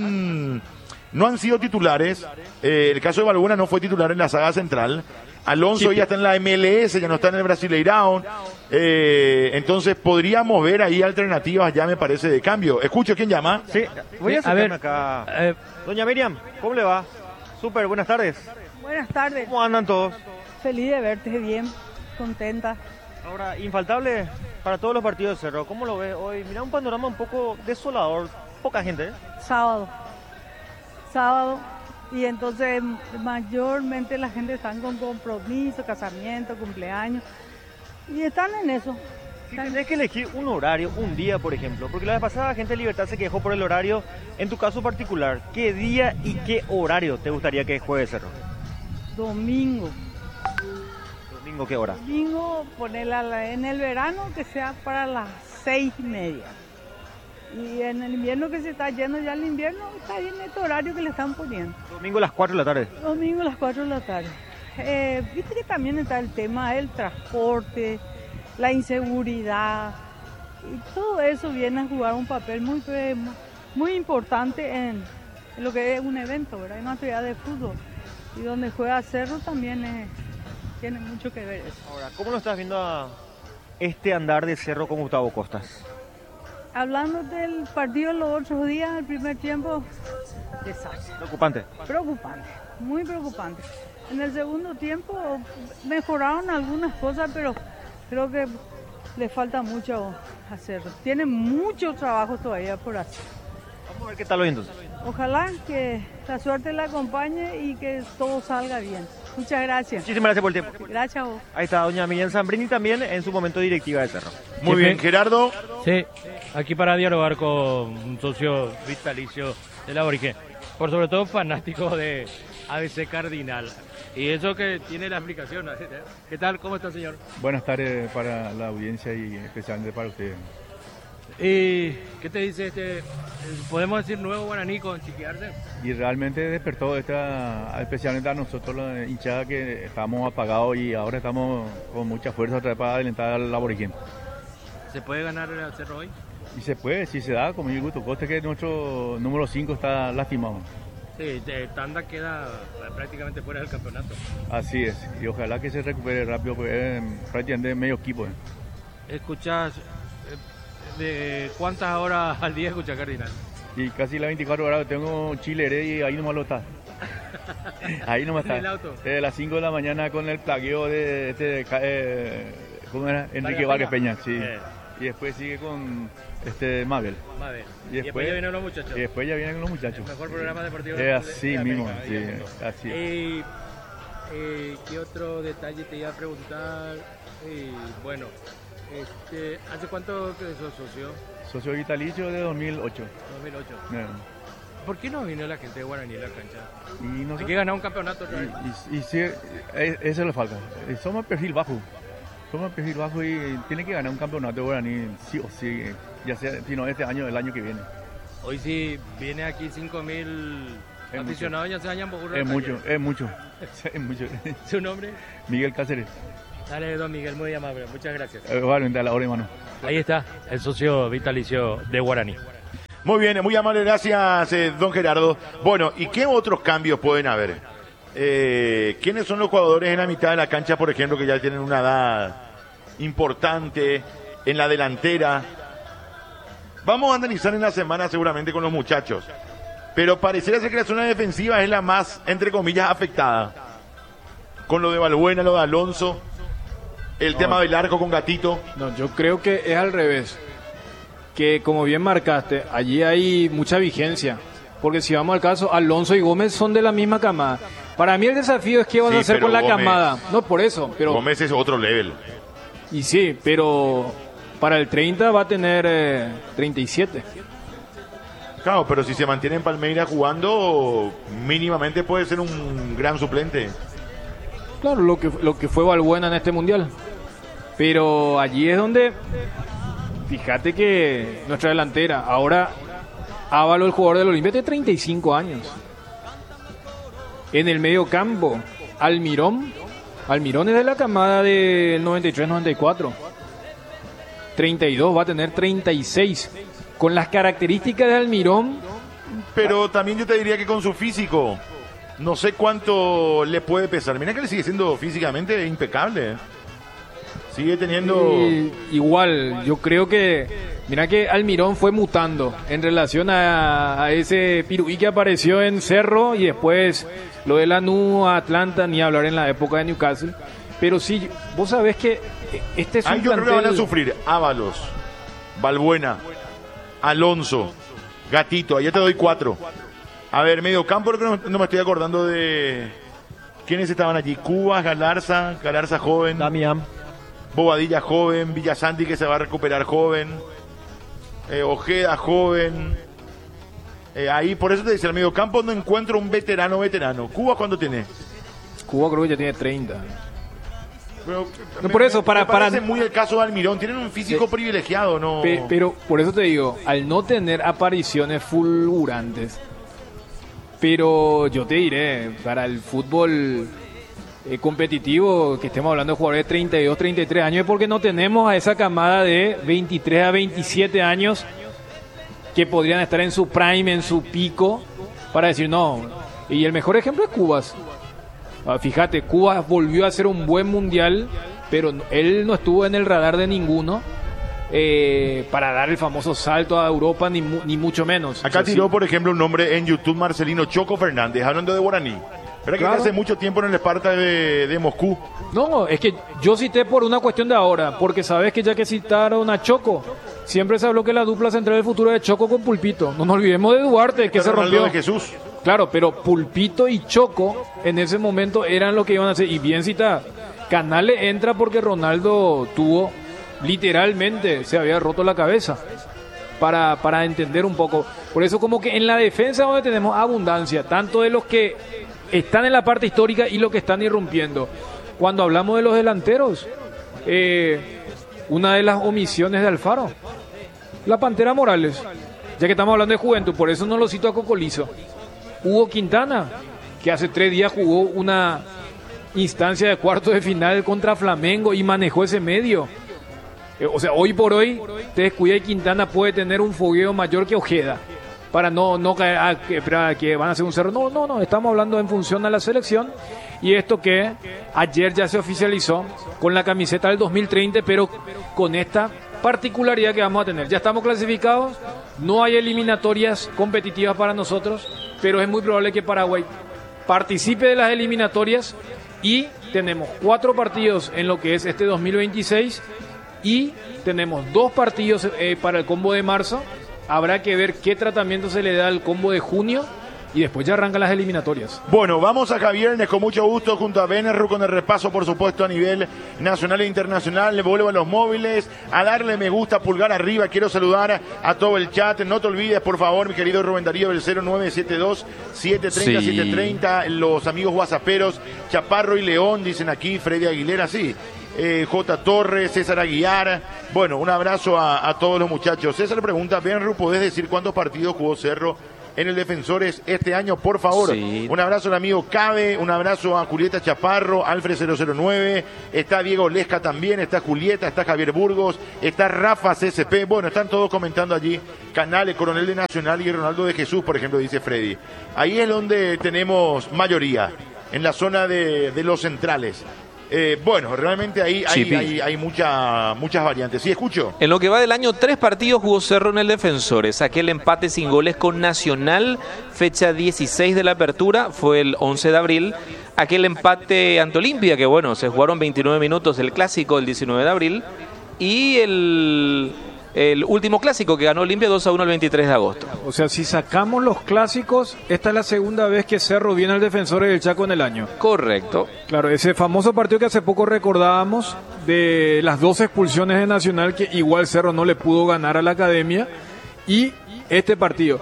no han sido titulares. El caso de Balbuena no fue titular en la saga central. Alonso ya está en la MLS, ya no está en el Brasileirão. Entonces podríamos ver ahí alternativas, ya me parece, de cambio. Escucho, ¿quién llama? Sí, voy a a ver, acá. Doña Miriam, ¿cómo le va? Súper, buenas tardes. Buenas tardes. ¿Cómo andan todos? Feliz de verte, bien, contenta. Ahora, infaltable para todos los partidos de Cerro. ¿Cómo lo ves hoy? Mira, un panorama un poco desolador. Poca gente, ¿eh? Sábado. Y entonces mayormente la gente está con compromiso, casamiento, cumpleaños. Y están en eso. Si tenés que elegir un horario, un día, por ejemplo, porque la vez pasada gente de Libertad se quejó por el horario. En tu caso particular, ¿qué día y qué horario te gustaría que juegue Cerro? Domingo. ¿Domingo qué hora? Domingo, ponerla en el verano que sea para las 6:30. Y en el invierno que se está yendo ya el invierno, está bien este horario que le están poniendo. Domingo a las 4 de la tarde. Domingo a las 4 de la tarde. Viste que también está el tema del transporte, la inseguridad, y todo eso viene a jugar un papel muy importante en lo que es un evento, ¿verdad? En una actividad de fútbol. Y donde juega Cerro también tiene mucho que ver eso. Ahora, ¿cómo lo estás viendo a este andar de Cerro con Gustavo Costas? Hablando del partido los otros días, el primer tiempo, desastre. Preocupante. Preocupante, muy preocupante. En el segundo tiempo mejoraron algunas cosas, pero creo que le falta mucho hacer. Tiene mucho trabajo todavía por hacer. Vamos a ver qué tal hoy entonces. Ojalá que la suerte la acompañe y que todo salga bien. Muchas gracias. Muchísimas gracias por el tiempo. Gracias a vos. Ahí está doña Miriam Zambrini también en su momento directiva de Cerro. Muy bien, Gerardo. Sí, aquí para dialogar con un socio vitalicio de la Origen, por sobre todo fanático de ABC Cardinal. Y eso que tiene la explicación. ¿Qué tal? ¿Cómo está, señor? Buenas tardes para la audiencia y especialmente para ustedes. ¿Y qué te dice podemos decir nuevo guaraní con Chiquiarse? Y realmente despertó especialmente a nosotros la hinchada que estábamos apagados y ahora estamos con mucha fuerza otra vez para adelantar al Aborigen. ¿Se puede ganar el Cerro hoy? Y se puede, si se da, como yo gusto. Coste que nuestro número 5 está lastimado. Sí, Tanda queda prácticamente fuera del campeonato. Así es, y ojalá que se recupere rápido, porque es prácticamente medio equipo. ¿Escuchás de cuántas horas al día escucha Cardinal? Y casi las 24 horas tengo Chile y ahí nomás lo está. Ahí nomás está. ¿En el auto? Desde las 5 de la mañana con el plagueo de ¿cómo era? Enrique Vargas Peña, sí. Y después sigue con Mabel. Y después ya vienen los muchachos. Y después ya vienen los muchachos. El mejor programa deportivo de así de mismo, América, sí, así es. ¿Qué otro detalle te iba a preguntar? Bueno, ¿hace cuánto que sos socio? Socio vitalicio de 2008. 2008. ¿Por qué no vino la gente de Guaraní a la cancha? Y Hay que ganar un campeonato otra vez. Y sí, eso le falta. Somos perfil bajo. Y tiene que ganar un campeonato de Guaraní, sí o sí. Ya sea, si no este año, el año que viene. Hoy si viene aquí 5.000 aficionados, ya se vayan por Es mucho. ¿Su nombre? Miguel Cáceres. Dale, don Miguel, muy amable. Muchas gracias. Igualmente, a la hora, hermano. Ahí está, el socio vitalicio de Guaraní. Muy bien, muy amable, gracias, don Gerardo. Bueno, ¿y qué otros cambios pueden haber? ¿Quiénes son los jugadores en la mitad de la cancha, por ejemplo, que ya tienen una edad importante en la delantera? Vamos a analizar en la semana seguramente con los muchachos, pero pareciera ser que la zona defensiva es la más, entre comillas, afectada. Con lo de Balbuena, lo de Alonso, el tema del arco con Gatito. No, yo creo que es al revés. Que como bien marcaste, allí hay mucha vigencia. Porque si vamos al caso, Alonso y Gómez son de la misma camada. Para mí el desafío es qué van a hacer con la camada. No, por eso. Pero Gómez es otro level. Y sí, pero para el 30 va a tener 37. Claro, pero si se mantiene en Palmeiras jugando, mínimamente puede ser un gran suplente. Claro, lo que fue Balbuena en este mundial. Pero allí es donde, fíjate que nuestra delantera, ahora Ávalo, el jugador del Olimpia, tiene 35 años. En el medio campo, Almirón es de la camada del 93-94. 32, va a tener 36. Con las características de Almirón. Pero también yo te diría que con su físico, no sé cuánto le puede pesar. Mira que le sigue siendo físicamente impecable. Sigue teniendo... Igual, yo creo que... Mira que Almirón fue mutando en relación a ese Piruí que apareció en Cerro y después lo de Lanús, Atlanta, ni hablar en la época de Newcastle. Pero sí, vos sabés que este es un yo creo que van a sufrir Ábalos, Balbuena, Alonso, Gatito. Allá te doy 4. A ver, medio campo, creo que no me estoy acordando de... ¿Quiénes estaban allí? Cubas, Galarza joven. Damián. Bobadilla joven, Villasanti que se va a recuperar joven, Ojeda joven. Ahí, por eso te decía, el medio campo no encuentro un veterano. ¿Cuba cuánto tiene? Cuba creo que ya tiene 30. Pero, no, por eso, me parece muy el caso de Almirón. Tienen un físico privilegiado, ¿no? Pero por eso te digo, al no tener apariciones fulgurantes, pero yo te diré, para el fútbol competitivo, que estemos hablando de jugadores de 32, 33 años, es porque no tenemos a esa camada de 23 a 27 años que podrían estar en su prime, en su pico, para decir no. Y el mejor ejemplo es Cubas. Fíjate, Cubas volvió a hacer un buen mundial, pero él no estuvo en el radar de ninguno para dar el famoso salto a Europa, ni mucho menos. Acá tiró, por ejemplo, un nombre en YouTube, Marcelino Choco Fernández, hablando de Guaraní. Pero que hace mucho tiempo en el Esparta de Moscú. No, es que yo cité por una cuestión de ahora, porque sabes que ya que citaron a Choco, siempre se habló que la dupla central del futuro de Choco con Pulpito. No nos olvidemos de Duarte, que se rompió. De Jesús. Claro, pero Pulpito y Choco en ese momento eran lo que iban a hacer. Y bien cita, Canales entra porque Ronaldo tuvo, literalmente, se había roto la cabeza. Para entender un poco. Por eso como que en la defensa donde tenemos abundancia, tanto de los que están en la parte histórica y los que están irrumpiendo. Cuando hablamos de los delanteros, una de las omisiones de Alfaro, la Pantera Morales, ya que estamos hablando de juventud, por eso no lo cito a Cocolizo. Hugo Quintana, que hace 3 días jugó una instancia de cuarto de final contra Flamengo y manejó ese medio. O sea, hoy por hoy, te descuida y Quintana puede tener un fogueo mayor que Ojeda. Para no caer que van a hacer un cerro. No, estamos hablando en función a la selección. Y esto que ayer ya se oficializó con la camiseta del 2030, pero con esta particularidad que vamos a tener. Ya estamos clasificados, no hay eliminatorias competitivas para nosotros, pero es muy probable que Paraguay participe de las eliminatorias y tenemos 4 partidos en lo que es este 2026 y tenemos 2 partidos para el combo de marzo. Habrá que ver qué tratamiento se le da al combo de junio y después ya arrancan las eliminatorias. Bueno, vamos acá viernes con mucho gusto junto a Benerru con el repaso, por supuesto, a nivel nacional e internacional. Le vuelvo a los móviles, a darle me gusta, pulgar arriba. Quiero saludar a todo el chat. No te olvides, por favor, mi querido Rubén Darío, del 0972-730-730. Los amigos whatsapperos, Chaparro y León, dicen aquí, Freddy Aguilera, sí. J. Torres, César Aguiar. Bueno, un abrazo a todos los muchachos. César pregunta, Benru, ¿podés decir cuántos partidos jugó Cerro en el Defensores este año, por favor? Sí. Un abrazo al amigo Cabe, un abrazo a Julieta Chaparro, Alfred 009, está Diego Lesca también, está Julieta, está Javier Burgos, está Rafa CSP, bueno, están todos comentando allí, Canales, Coronel de Nacional y Ronaldo de Jesús, por ejemplo, dice Freddy. Ahí es donde tenemos mayoría, en la zona de los centrales. Bueno, realmente ahí hay muchas variantes. ¿Sí escucho? En lo que va del año, 3 partidos jugó Cerro en el Defensores. Aquel empate sin goles con Nacional, fecha 16 de la apertura, fue el 11 de abril. Aquel empate ante Olimpia, que bueno, se jugaron 29 minutos, el clásico el 19 de abril. Y el último clásico que ganó Olimpia 2-1 el 23 de agosto. O sea, si sacamos los clásicos, esta es la segunda vez que Cerro viene al Defensores del Chaco en el año. Correcto. Claro, ese famoso partido que hace poco recordábamos de las 2 expulsiones de Nacional, que igual Cerro no le pudo ganar a la Academia, y este partido.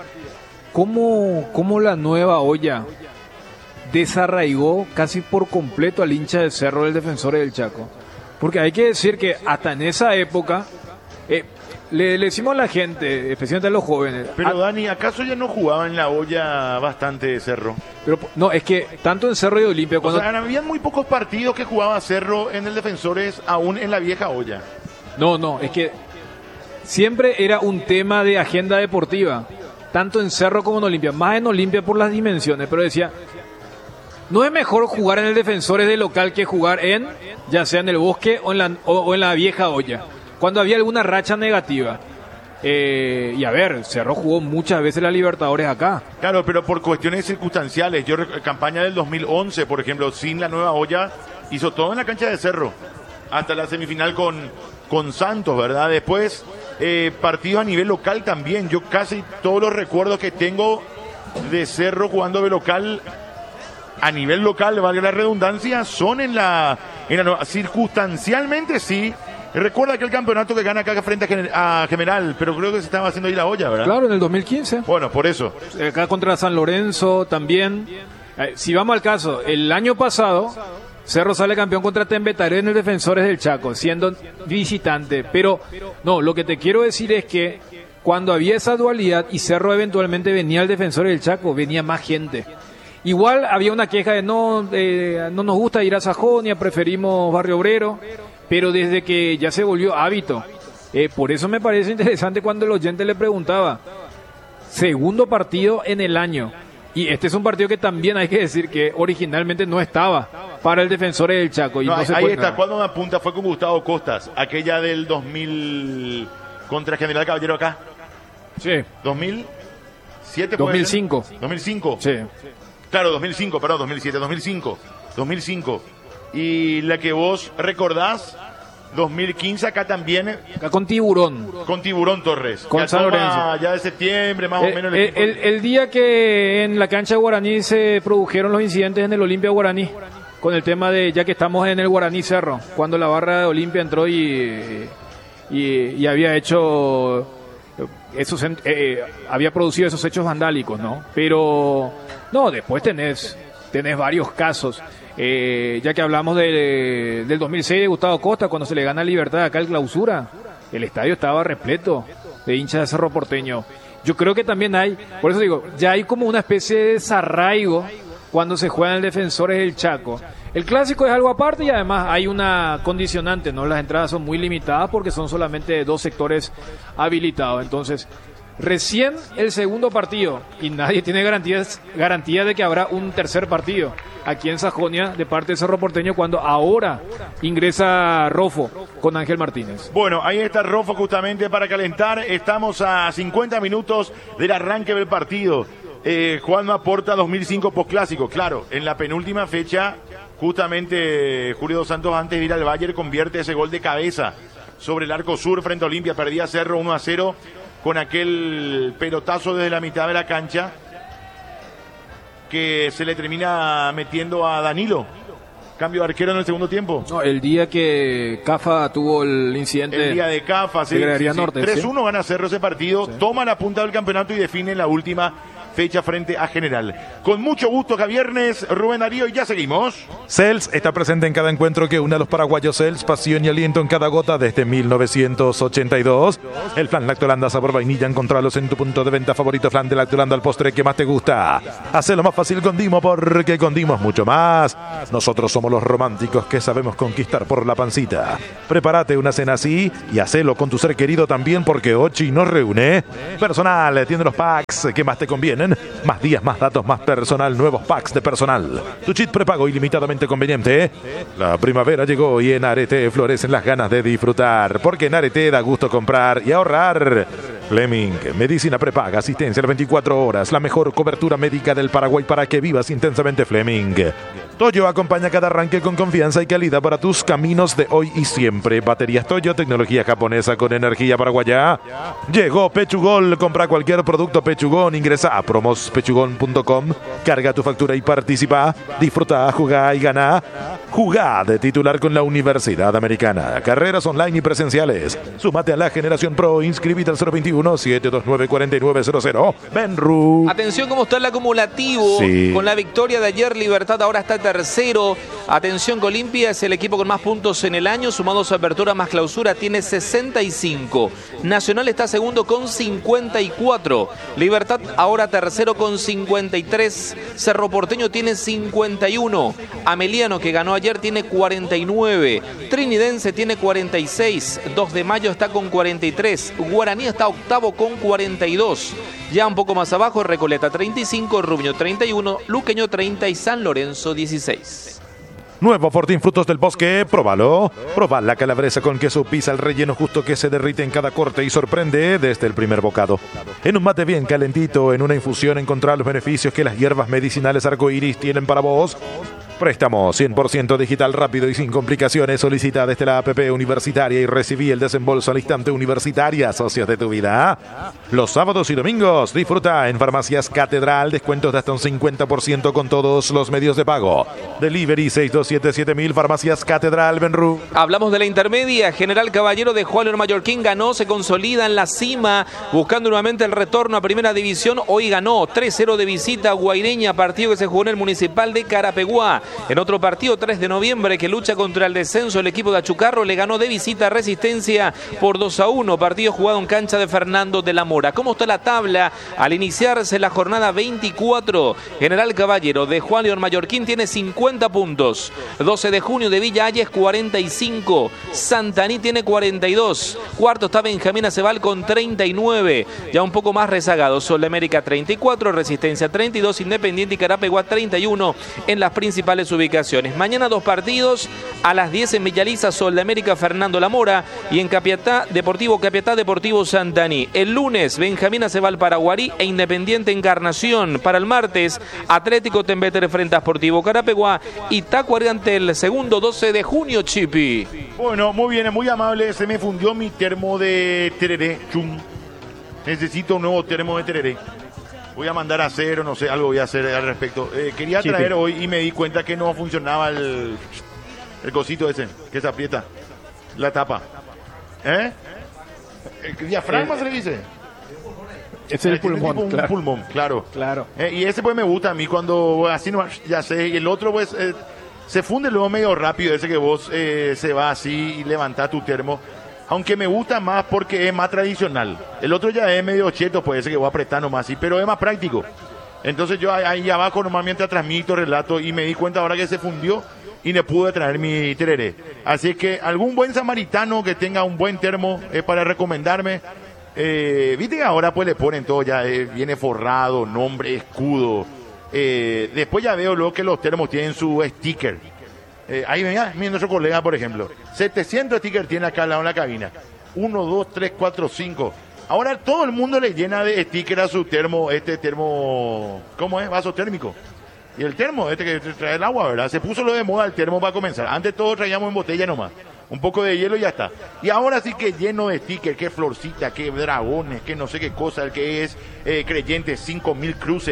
¿Cómo la nueva olla desarraigó casi por completo al hincha de Cerro del Defensores del Chaco? Porque hay que decir que hasta en esa época... Le decimos a la gente, especialmente a los jóvenes. Pero Dani, ¿acaso ya no jugaba en la olla bastante Cerro? Pero no, es que tanto en Cerro y Olimpia... O sea, había muy pocos partidos que jugaba Cerro en el Defensores, aún en la vieja olla. No, es que siempre era un tema de agenda deportiva, tanto en Cerro como en Olimpia. Más en Olimpia por las dimensiones, pero decía... No es mejor jugar en el Defensores de local que jugar ya sea en el Bosque o en la vieja olla, cuando había alguna racha negativa. Y a ver, Cerro jugó muchas veces la Libertadores acá. Claro, pero por cuestiones circunstanciales. Campaña del 2011, por ejemplo, sin la nueva olla, hizo todo en la cancha de Cerro, hasta la semifinal con Santos, ¿verdad? Después, partidos a nivel local también. Yo casi todos los recuerdos que tengo de Cerro jugando de local, a nivel local, valga la redundancia, son en la nueva. Circunstancialmente sí. Recuerda aquel campeonato que gana acá frente a General, pero creo que se estaba haciendo ahí la olla, ¿verdad? Claro, en el 2015. Bueno, por eso. Acá contra San Lorenzo también. Si vamos al caso, el año pasado, Cerro sale campeón contra Tembetaré en el Defensores del Chaco, siendo visitante. Pero, no, lo que te quiero decir es que cuando había esa dualidad y Cerro eventualmente venía al Defensores del Chaco, venía más gente. Igual había una queja de no nos gusta ir a Sajonia, preferimos Barrio Obrero. Pero desde que ya se volvió hábito, por eso me parece interesante cuando el oyente le preguntaba, segundo partido en el año, y este es un partido que también hay que decir que originalmente no estaba para el Defensores del Chaco. Y no, no ahí está, cuando me apunta fue con Gustavo Costas, aquella del 2000 contra General Caballero acá. Sí. 2007. 2005. 2005. Sí. Claro, 2005, perdón, 2007, 2005. Y la que vos recordás, 2015 acá también. Acá con Tiburón. Con Tiburón Torres. Con San Lorenzo. Ya de septiembre, más o menos. El día que en la cancha de Guaraní se produjeron los incidentes en el Olimpia Guaraní, con el tema de, ya que estamos en el Guaraní Cerro, cuando la barra de Olimpia entró y había hecho... había producido esos hechos vandálicos, ¿no? Pero, no, después tenés varios casos. Ya que hablamos del 2006 de Gustavo Costa, cuando se le gana Libertad acá el Clausura, el estadio estaba repleto de hinchas de Cerro Porteño. Yo creo que también hay, por eso digo, ya hay como una especie de desarraigo cuando se juega en el Defensores del Chaco. El clásico es algo aparte y además hay una condicionante, ¿no? Las entradas son muy limitadas porque son solamente 2 sectores habilitados. Entonces, recién el segundo partido y nadie tiene garantía de que habrá un tercer partido aquí en Sajonia de parte de Cerro Porteño cuando ahora ingresa Rofo con Ángel Martínez. Bueno, ahí está Rofo justamente para calentar. Estamos a 50 minutos del arranque del partido. Juanma Porta 2005 postclásico. Claro, en la penúltima fecha justamente Julio Dos Santos, antes de ir al Bayern, convierte ese gol de cabeza sobre el arco sur frente a Olimpia. Perdía Cerro 1-0 con aquel pelotazo desde la mitad de la cancha. que se le termina metiendo a Danilo. Cambio de arquero en el segundo tiempo. No, el día que Cafa tuvo el incidente. El día de Cafa, sí. Norte, 3-1 gana Cerro ese partido, toma la punta del campeonato y define la última fecha frente a General. Con mucho gusto, Javiernes, Rubén Darío, y ya seguimos. Cels está presente en cada encuentro que une a los paraguayos. Cels, pasión y aliento en cada gota desde 1982. El flan Lactolanda sabor vainilla, encontralos en tu punto de venta favorito. Flan de Lactolanda, el postre que más te gusta. Hacelo más fácil con Dimo, porque con Dimo es mucho más. Nosotros somos los románticos que sabemos conquistar por la pancita. Prepárate una cena así y hacelo con tu ser querido también, porque Ochi nos reúne. Personal tiene los packs que más te convienen. Más días, más datos, más personal. Nuevos packs de personal. Tu chip prepago ilimitadamente conveniente. La primavera llegó y en Arete florecen las ganas de disfrutar, porque en Arete da gusto comprar y ahorrar. Fleming, medicina prepaga, asistencia a las 24 horas, la mejor cobertura médica del Paraguay para que vivas intensamente. Fleming. Toyo acompaña cada arranque con confianza y calidad para tus caminos de hoy y siempre. Baterías Toyo, tecnología japonesa con energía paraguaya. Llegó Pechugol, compra cualquier producto Pechugón, ingresa a promospechugón.com, carga tu factura y participa. Disfruta, jugá y gana. Jugá de titular con la Universidad Americana. Carreras online y presenciales. Súmate a la Generación Pro, inscribite al 021-729-4900. Benru. Atención cómo está el acumulativo. Sí. Con la victoria de ayer, Libertad ahora está tercero. Atención que Olimpia es el equipo con más puntos en el año, sumados a apertura más clausura, tiene 65. Nacional está segundo con 54. Libertad ahora tercero con 53. Cerro Porteño tiene 51. Ameliano, que ganó ayer, tiene 49. Trinidense tiene 46. 2 de Mayo está con 43. Guaraní está octavo con 42. Ya un poco más abajo, Recoleta 35, Rubio 31, Luqueño 30 y San Lorenzo 16. Nuevo Fortín Frutos del Bosque, próbalo. Proba la calabresa con queso, pisa el relleno justo que se derrite en cada corte y sorprende desde el primer bocado. En un mate bien calentito, en una infusión, encontrar los beneficios que las hierbas medicinales arcoíris tienen para vos. Préstamo 100% digital, rápido y sin complicaciones. Solicita desde la APP Universitaria y recibí el desembolso al instante. Universitaria, socios de tu vida. Los sábados y domingos disfruta en Farmacias Catedral descuentos de hasta un 50% con todos los medios de pago. Delivery 6277.000. Farmacias Catedral, Benru. Hablamos de la intermedia. General Caballero de Juan León Mallorquín ganó, se consolida en la cima, buscando nuevamente el retorno a Primera División. Hoy ganó 3-0 de visita a Guaireña, partido que se jugó en el Municipal de Carapeguá. En otro partido, 3 de noviembre, que lucha contra el descenso, el equipo de Achucarro le ganó de visita a Resistencia por 2-1, partido jugado en cancha de Fernando de la Mora. ¿Cómo está la tabla al iniciarse la jornada 24? General Caballero de Juan León Mallorquín tiene 50 puntos. 12 de junio de Villa Ayes 45. Santaní tiene 42. Cuarto está Benjamín Acebal con 39. Ya un poco más rezagado. Sol de América 34. Resistencia 32. Independiente y Carapeguá 31 en las principales ubicaciones. Mañana 2 partidos. A las 10 en Villaliza, Sol de América, Fernando La Mora. Y en Capiatá, Deportivo Santaní. El lunes, Benjamín Acebal Paraguarí e Independiente Encarnación. Para el martes, Atlético Tembeter frente a Sportivo Carapeguá y Tacuary ante el segundo 12 de junio, Chipi. Bueno, muy bien, muy amable. Se me fundió mi termo de tereré. Chum. Necesito un nuevo termo de tereré. Voy a mandar a hacer, o no sé, algo voy a hacer al respecto. Quería traer hoy y me di cuenta que no funcionaba el cosito ese, que se aprieta, la tapa. El diafragma se le dice. Es el pulmón, un claro. pulmón, claro. Claro. Y ese pues me gusta a mí cuando así no, ya sé. Y el otro pues se funde luego medio rápido, ese que vos se va así y levantás tu termo. Aunque me gusta más porque es más tradicional. El otro ya es medio cheto, puede ser que voy a apretar nomás así, pero es más práctico. Entonces yo ahí abajo nomás mientras transmito, relato, y me di cuenta ahora que se fundió y me pude traer mi tereré. Así que algún buen samaritano que tenga un buen termo para recomendarme. Viste que ahora pues le ponen todo ya, viene forrado, nombre, escudo. Después ya veo luego que los termos tienen su sticker. Ahí mira nuestro colega, por ejemplo. 700 stickers tiene acá al lado en la cabina. 1, 2, 3, 4, 5. Ahora todo el mundo le llena de stickers a su termo, termo, ¿cómo es? Vaso térmico. Y el termo, que trae el agua, ¿verdad? Se puso lo de moda el termo para comenzar. Antes todos traíamos en botella nomás. Un poco de hielo y ya está. Y ahora sí que lleno de stickers, que florcita, que dragones, que no sé qué cosa, el que es creyente, 5.000 cruces.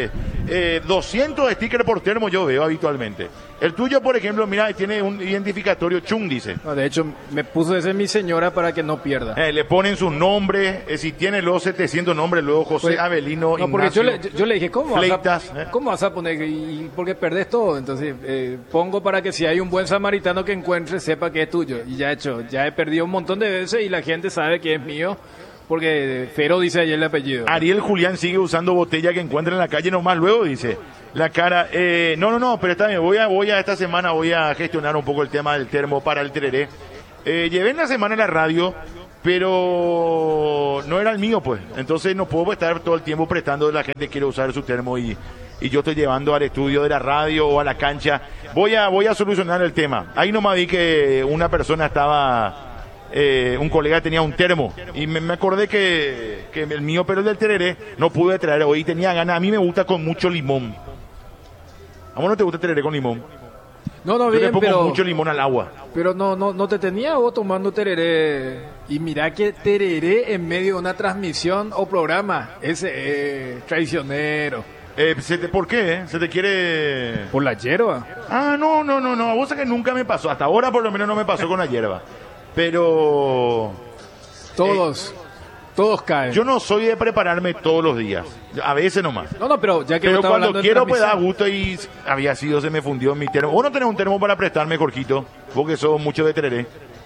200 stickers por termo yo veo habitualmente. El tuyo, por ejemplo, mira, tiene un identificatorio Chung, dice. No, de hecho, me puso ese mi señora para que no pierda. Le ponen sus nombres, si tiene los 700 nombres, luego José Pues, Avelino, no, porque Ignacio, yo le dije, ¿cómo Fleitas, ¿cómo vas a poner? Y porque perdés todo. Entonces, pongo para que si hay un buen samaritano que encuentre, sepa que es tuyo. Y ya he perdido un montón de veces y la gente sabe que es mío. Porque Fero dice ayer el apellido. Ariel Julián sigue usando botella que encuentra en la calle nomás luego, dice. La cara, no, pero está bien, voy a esta semana voy a gestionar un poco el tema del termo para el tereré. Llevé en la semana la radio, pero no era el mío, pues. Entonces no puedo estar todo el tiempo prestando, la gente quiere usar su termo y yo estoy llevando al estudio de la radio o a la cancha. Voy a solucionar el tema. Ahí nomás vi que una persona estaba... un colega tenía un termo y me acordé que el mío, pero el del tereré no pude traer hoy, tenía ganas. A mí me gusta con mucho limón. ¿A vos no te gusta tereré con limón? No, Yo bien, le pongo pero... mucho limón al agua. Pero no te tenía vos tomando tereré. Y mirá que tereré en medio de una transmisión o programa. Ese es traicionero. ¿Por qué? ¿Se te quiere...? Por la hierba. Ah, no. Vos sabés que nunca me pasó. Hasta ahora por lo menos no me pasó con la hierba. Pero... Todos caen. Yo no soy de prepararme todos los días. A veces nomás. No, pero ya que Pero estaba cuando hablando de quiero pues da transmisión. gusto y había sido, se me fundió mi termo. ¿Vos no tenés un termo para prestarme, Jorgito? Vos que sos mucho de tereré.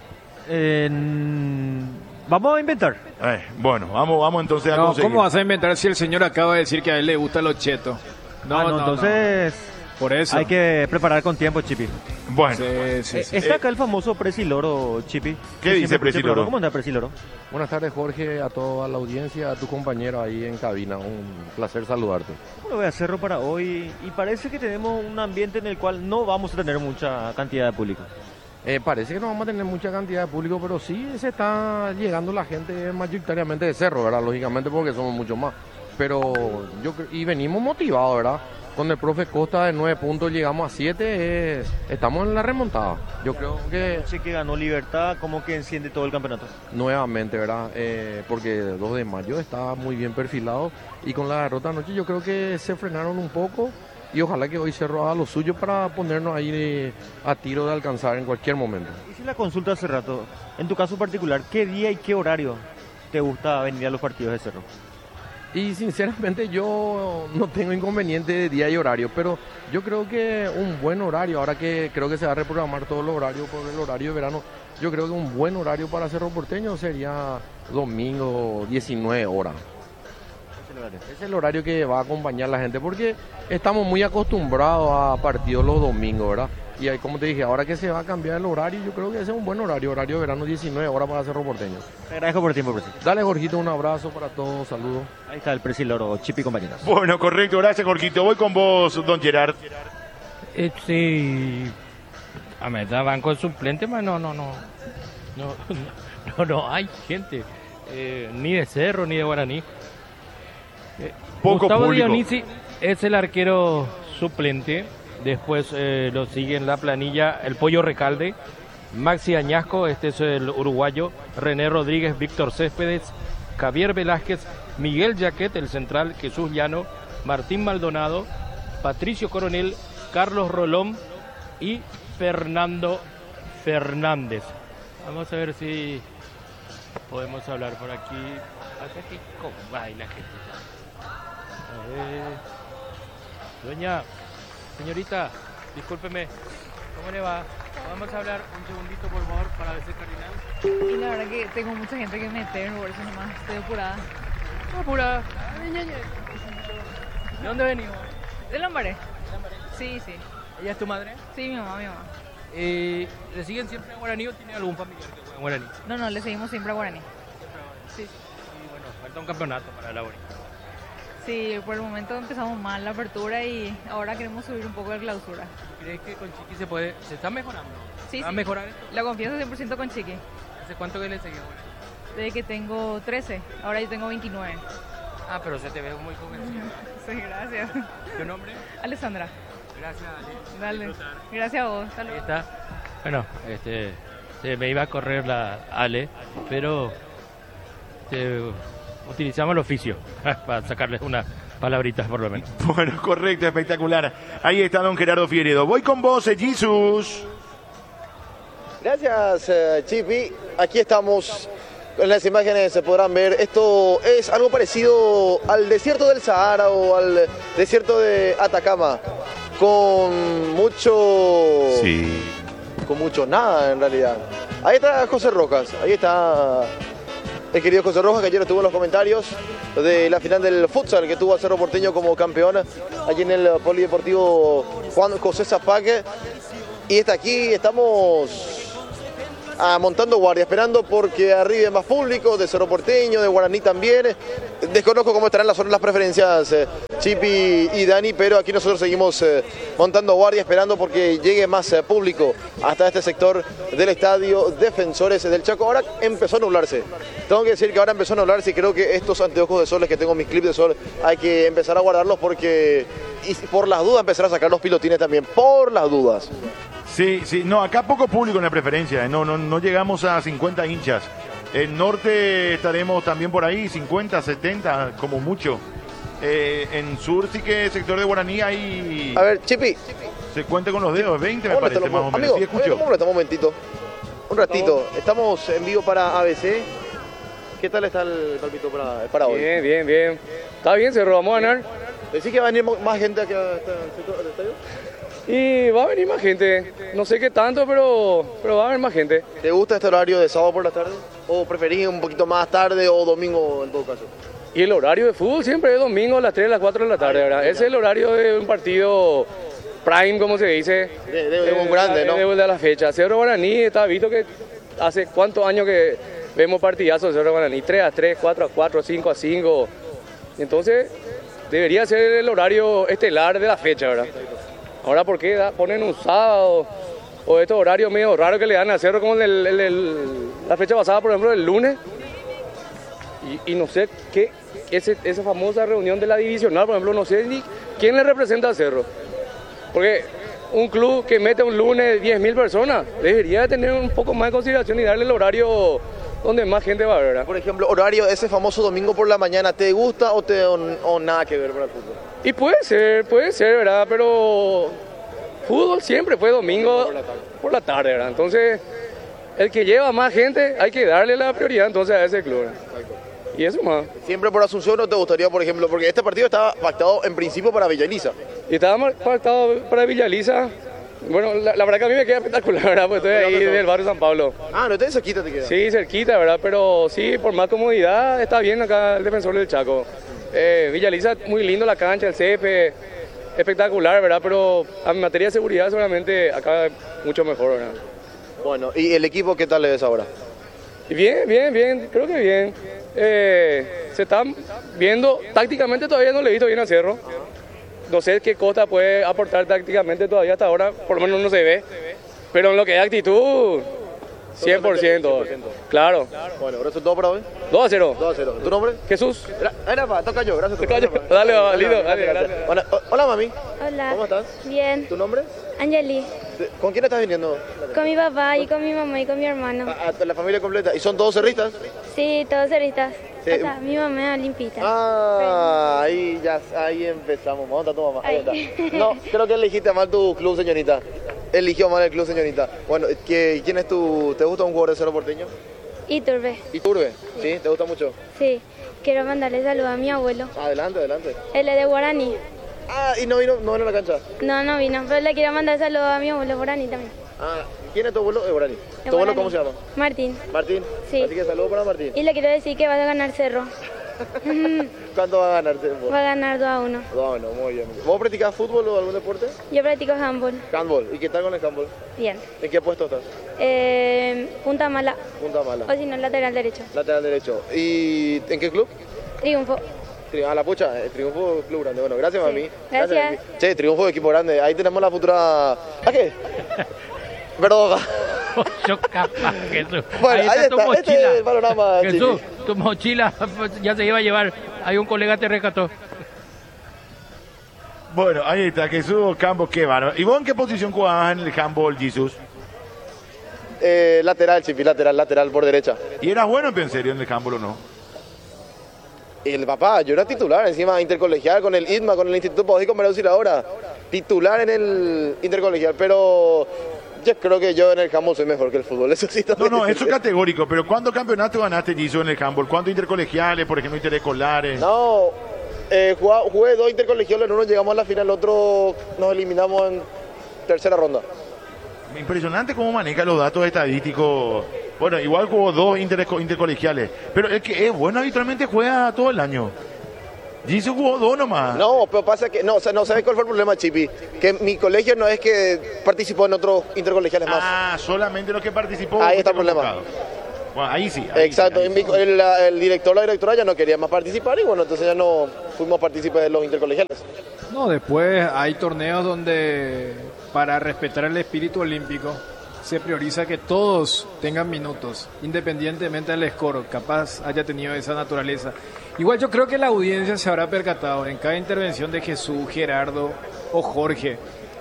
Vamos a inventar. Bueno, vamos entonces a No, conseguir. ¿cómo vas a inventar si el señor acaba de decir que a él le gusta los chetos? Entonces Por eso. hay que preparar con tiempo, Chipi. Bueno. Sí. Está acá el famoso Presiloro, Chipi. ¿Qué dice Presiloro? ¿Cómo anda Presiloro? Buenas tardes, Jorge, a toda la audiencia, a tu compañero ahí en cabina. Un placer saludarte. ¿Cómo lo voy a hacerlo para hoy? Y parece que tenemos un ambiente en el cual no vamos a tener mucha cantidad de público. Parece que no vamos a tener mucha cantidad de público, pero sí se está llegando la gente mayoritariamente de Cerro, ¿verdad? Lógicamente porque somos muchos más. Pero y venimos motivados, ¿verdad? Con el profe Costa de 9 puntos llegamos a 7, estamos en la remontada. Yo creo que... Sé que ganó Libertad, como que enciende todo el campeonato. Nuevamente, ¿verdad? Porque el 2 de mayo está muy bien perfilado y con la derrota anoche yo creo que se frenaron un poco y ojalá que hoy Cerro haga lo suyo para ponernos ahí a tiro de alcanzar en cualquier momento. Hice la consulta hace rato. En tu caso particular, ¿qué día y qué horario te gusta venir a los partidos de Cerro? Y sinceramente yo no tengo inconveniente de día y horario, pero yo creo que un buen horario, ahora que creo que se va a reprogramar todo el horario por el horario de verano, yo creo que un buen horario para Cerro Porteño sería domingo 19 horas. Es el horario que va a acompañar a la gente porque estamos muy acostumbrados a partidos los domingos, ¿verdad? Y ahí, como te dije, ahora que se va a cambiar el horario, yo creo que ese es un buen horario de verano 19 horas para Cerro Porteño. Te agradezco por el tiempo, Presi. Dale, Jorgito, un abrazo para todos, saludos. Ahí está el Presiloro, Chipi y compañeros. Bueno, correcto, gracias, Jorgito. Voy con vos, don Gerard. Sí. A ver, banco de suplente, mas no hay gente. Ni de Cerro, ni de Guaraní. Poco Gustavo público. Dionisi es el arquero suplente. Después lo sigue en la planilla el Pollo Recalde, Maxi Añasco, este es el uruguayo, René Rodríguez, Víctor Céspedes, Javier Velázquez, Miguel Jaquet, el central, Jesús Llano, Martín Maldonado, Patricio Coronel, Carlos Rolón y Fernando Fernández. Vamos a ver si podemos hablar por aquí. ¿Cómo va ahí la gente? A ver. Señorita, discúlpeme, ¿cómo le va? Vamos a hablar un segundito, por favor, para ver si Cardinal. Y la verdad que tengo mucha gente que meter, por eso nomás estoy apurada. Apurada. ¿De dónde venimos? ¿De Lambaré? Sí. ¿Ella es tu madre? Sí, mi mamá. ¿Le siguen siempre a Guaraní o tiene algún familiar que juega en Guaraní? No, le seguimos siempre a Guaraní. Sí. Y bueno, falta un campeonato para la Guaraní. Sí, por el momento empezamos mal la apertura y ahora queremos subir un poco de clausura. ¿Crees que con Chiqui se está mejorando? Sí, ¿Va a mejorar esto? La confianza 100% con Chiqui. ¿Hace cuánto que le seguís a Guaraní? Desde que tengo 13, ahora yo tengo 29. Ah, pero se te ve muy jovencita. Sí, gracias. ¿Tu nombre? Alessandra. Gracias, Ale. Dale. Gracias a vos. Ahí está. Bueno, se me iba a correr la Ale, pero utilizamos el oficio para sacarles palabritas por lo menos. Bueno, correcto, espectacular. Ahí está don Gerardo Figueredo. Voy con vos, Jesús. Gracias, Chipi. Aquí estamos. En las imágenes se podrán ver, esto es algo parecido al desierto del Sahara o al desierto de Atacama, con mucho... Sí. Con mucho nada, en realidad. Ahí está José Rojas, ahí está el querido José Rojas, que ayer estuvo en los comentarios de la final del futsal, que tuvo a Cerro Porteño como campeón, allí en el Polideportivo Juan José Zapaque. Y está aquí, estamos... montando guardia, esperando porque arribe más público, de Cerro Porteño, de Guaraní también. Desconozco cómo estarán las preferencias Chipi y Dani, pero aquí nosotros seguimos montando guardia, esperando porque llegue más público hasta este sector del estadio Defensores del Chaco. Ahora empezó a nublarse. Tengo que decir que ahora empezó a nublarse y creo que estos anteojos de sol que tengo, mis clips de sol, hay que empezar a guardarlos porque, y por las dudas, empezar a sacar los pilotines también, por las dudas. Sí, sí, no, acá poco público en la preferencia, no llegamos a 50 hinchas. En norte estaremos también por ahí, 50, 70, como mucho. En sur sí que sector de Guaraní hay... A ver, Chipi. Se cuenta con los dedos, 20 me parece más o menos. Amigo, Sí, escucho. un momentito. Un ratito. Estamos en vivo para ABC. ¿Qué tal está el palpito para hoy? Bien. Está bien, Cerro, vamos a ganar. ¿Decís que va a venir más gente aquí al estadio? Y va a venir más gente, no sé qué tanto, pero va a haber más gente. ¿Te gusta este horario de sábado por la tarde? ¿O preferís un poquito más tarde o domingo en todo caso? Y el horario de fútbol siempre es domingo a las 3, a las 4 de la tarde, ¿verdad? Ese es el horario de un partido prime, como se dice. De un grande, ¿no? De la fecha. Cerro Guaraní está visto que hace cuántos años que vemos partidazos de Cerro Guaraní, 3-3, 4-4, 5-5. Entonces, debería ser el horario estelar de la fecha, ¿verdad? Ahora, ¿por qué ponen un sábado o estos horarios medio raros que le dan a Cerro como la fecha pasada, por ejemplo, el lunes? Y no sé qué, esa famosa reunión de la divisional, por ejemplo, no sé ni quién le representa a Cerro. Porque un club que mete un lunes 10.000 personas debería de tener un poco más de consideración y darle el horario donde más gente va a ver, ¿verdad? Por ejemplo, horario ese famoso domingo por la mañana, ¿te gusta o nada que ver para el fútbol? Y puede ser, ¿verdad? Pero fútbol siempre fue domingo por la tarde, ¿verdad? Entonces, el que lleva más gente, hay que darle la prioridad entonces a ese club, ¿verdad? Y eso más. ¿Siempre por Asunción o te gustaría, por ejemplo? Porque este partido estaba pactado en principio para Villaliza. Y estaba pactado para Villaliza. Bueno, la verdad que a mí me queda espectacular, ¿verdad? Porque estoy ahí del barrio San Pablo. Ah, no, estás cerquita te queda. Sí, cerquita, ¿verdad? Pero sí, por más comodidad, está bien acá el Defensor del Chaco. Villaliza, muy lindo la cancha, el césped, espectacular, ¿verdad? Pero en materia de seguridad seguramente acá mucho mejor, ¿verdad? Bueno, ¿y el equipo qué tal le ves ahora? Bien, creo que bien. Se están viendo, tácticamente todavía no le he visto bien a Cerro. No sé qué Costa puede aportar tácticamente todavía hasta ahora, por lo menos no se ve. Pero en lo que es actitud, 100%. Claro. Bueno, ¿resultado para hoy? 2-0. 2-0. ¿Tu nombre? Jesús. Toca yo, gracias. Dale, lindo. Dale. Bueno, hola, mami. Hola. ¿Cómo estás? Bien. ¿Tu nombre? Angeli. ¿Con quién estás viniendo? Con mi papá y con mi mamá y con mi hermano. ¿La familia completa? ¿Y son todos cerristas? Sí, todos cerristas. Sí. Hasta mi mamá es olimpista. Ah, ahí empezamos. ¿Dónde está tu mamá? Ahí está. No, creo que elegiste mal tu club, señorita. Eligió mal el club, señorita. Bueno, ¿quién es te gusta un jugador de Cerro Porteño? Iturbe. Iturbe, ¿sí? ¿Te gusta mucho? Sí. Quiero mandarle saludos a mi abuelo. Adelante. Él es de Guaraní. Ah, ¿y no vino a la cancha? No vino, pero le quiero mandar saludos a mi abuelo Guaraní también. Ah, ¿quién es tu abuelo? De Guaraní. ¿Tu abuelo cómo se llama? Martín. Martín. Sí. Así que saludos para Martín. Y le quiero decir que va a ganar Cerro. ¿Cuánto va a ganar Cerro? Va a ganar 2-1. 2-1, muy bien. ¿Vos practicás fútbol o algún deporte? Yo practico handball. Handball. ¿Y qué tal con el handball? Bien. ¿En qué puesto estás? Punta mala. Punta mala. O si no, lateral derecho. Lateral derecho. ¿Y en qué club? Triunfo. A la pucha, Triunfo Club Grande. Bueno, gracias, Sí. mami. Gracias. Che, Triunfo de equipo grande. Ahí tenemos la futura... ¿A qué? Perdón. Jesús. Bueno, ahí tu está. mochila. Este es el panorama, Jesús, Chiqui. tu mochila ya se iba a llevar. Hay un colega te rescató. Bueno, ahí está, Jesús Campos, qué bárbaro. ¿Y vos en qué posición jugabas en el handball, Jesús? Lateral, Chipi, lateral por derecha. ¿Y eras bueno en serio en el handball o no? El papá, yo era titular, encima intercolegial con el ITMA, con el Instituto Pedagógico María Auxiliadora. Titular en el intercolegial, pero yo creo que yo en el handball soy mejor que el fútbol. Eso sí también. No, eso es categórico, pero ¿cuántos campeonatos ganaste, Giso, en el handball? ¿Cuántos intercolegiales, por ejemplo, interescolares? No, jugué 2 intercolegiales, en uno llegamos a la final, el otro nos eliminamos en tercera ronda. Impresionante cómo maneja los datos estadísticos. Bueno, igual jugó 2 intercolegiales, pero el que es bueno habitualmente juega todo el año. Giso jugó 2 nomás. No, pero pasa que, no, ¿sabes cuál fue el problema, Chipi? Que mi colegio no es que participó en otros intercolegiales más. Ah, solamente los que participó. Ahí está el problema. Bueno, ahí sí. Exacto, sí. El director o la directora ya no quería más participar y bueno, entonces ya no fuimos partícipes de los intercolegiales. No, después hay torneos donde para respetar el espíritu olímpico se prioriza que todos tengan minutos, independientemente del score, capaz haya tenido esa naturaleza. Igual yo creo que la audiencia se habrá percatado en cada intervención de Jesús, Gerardo o Jorge,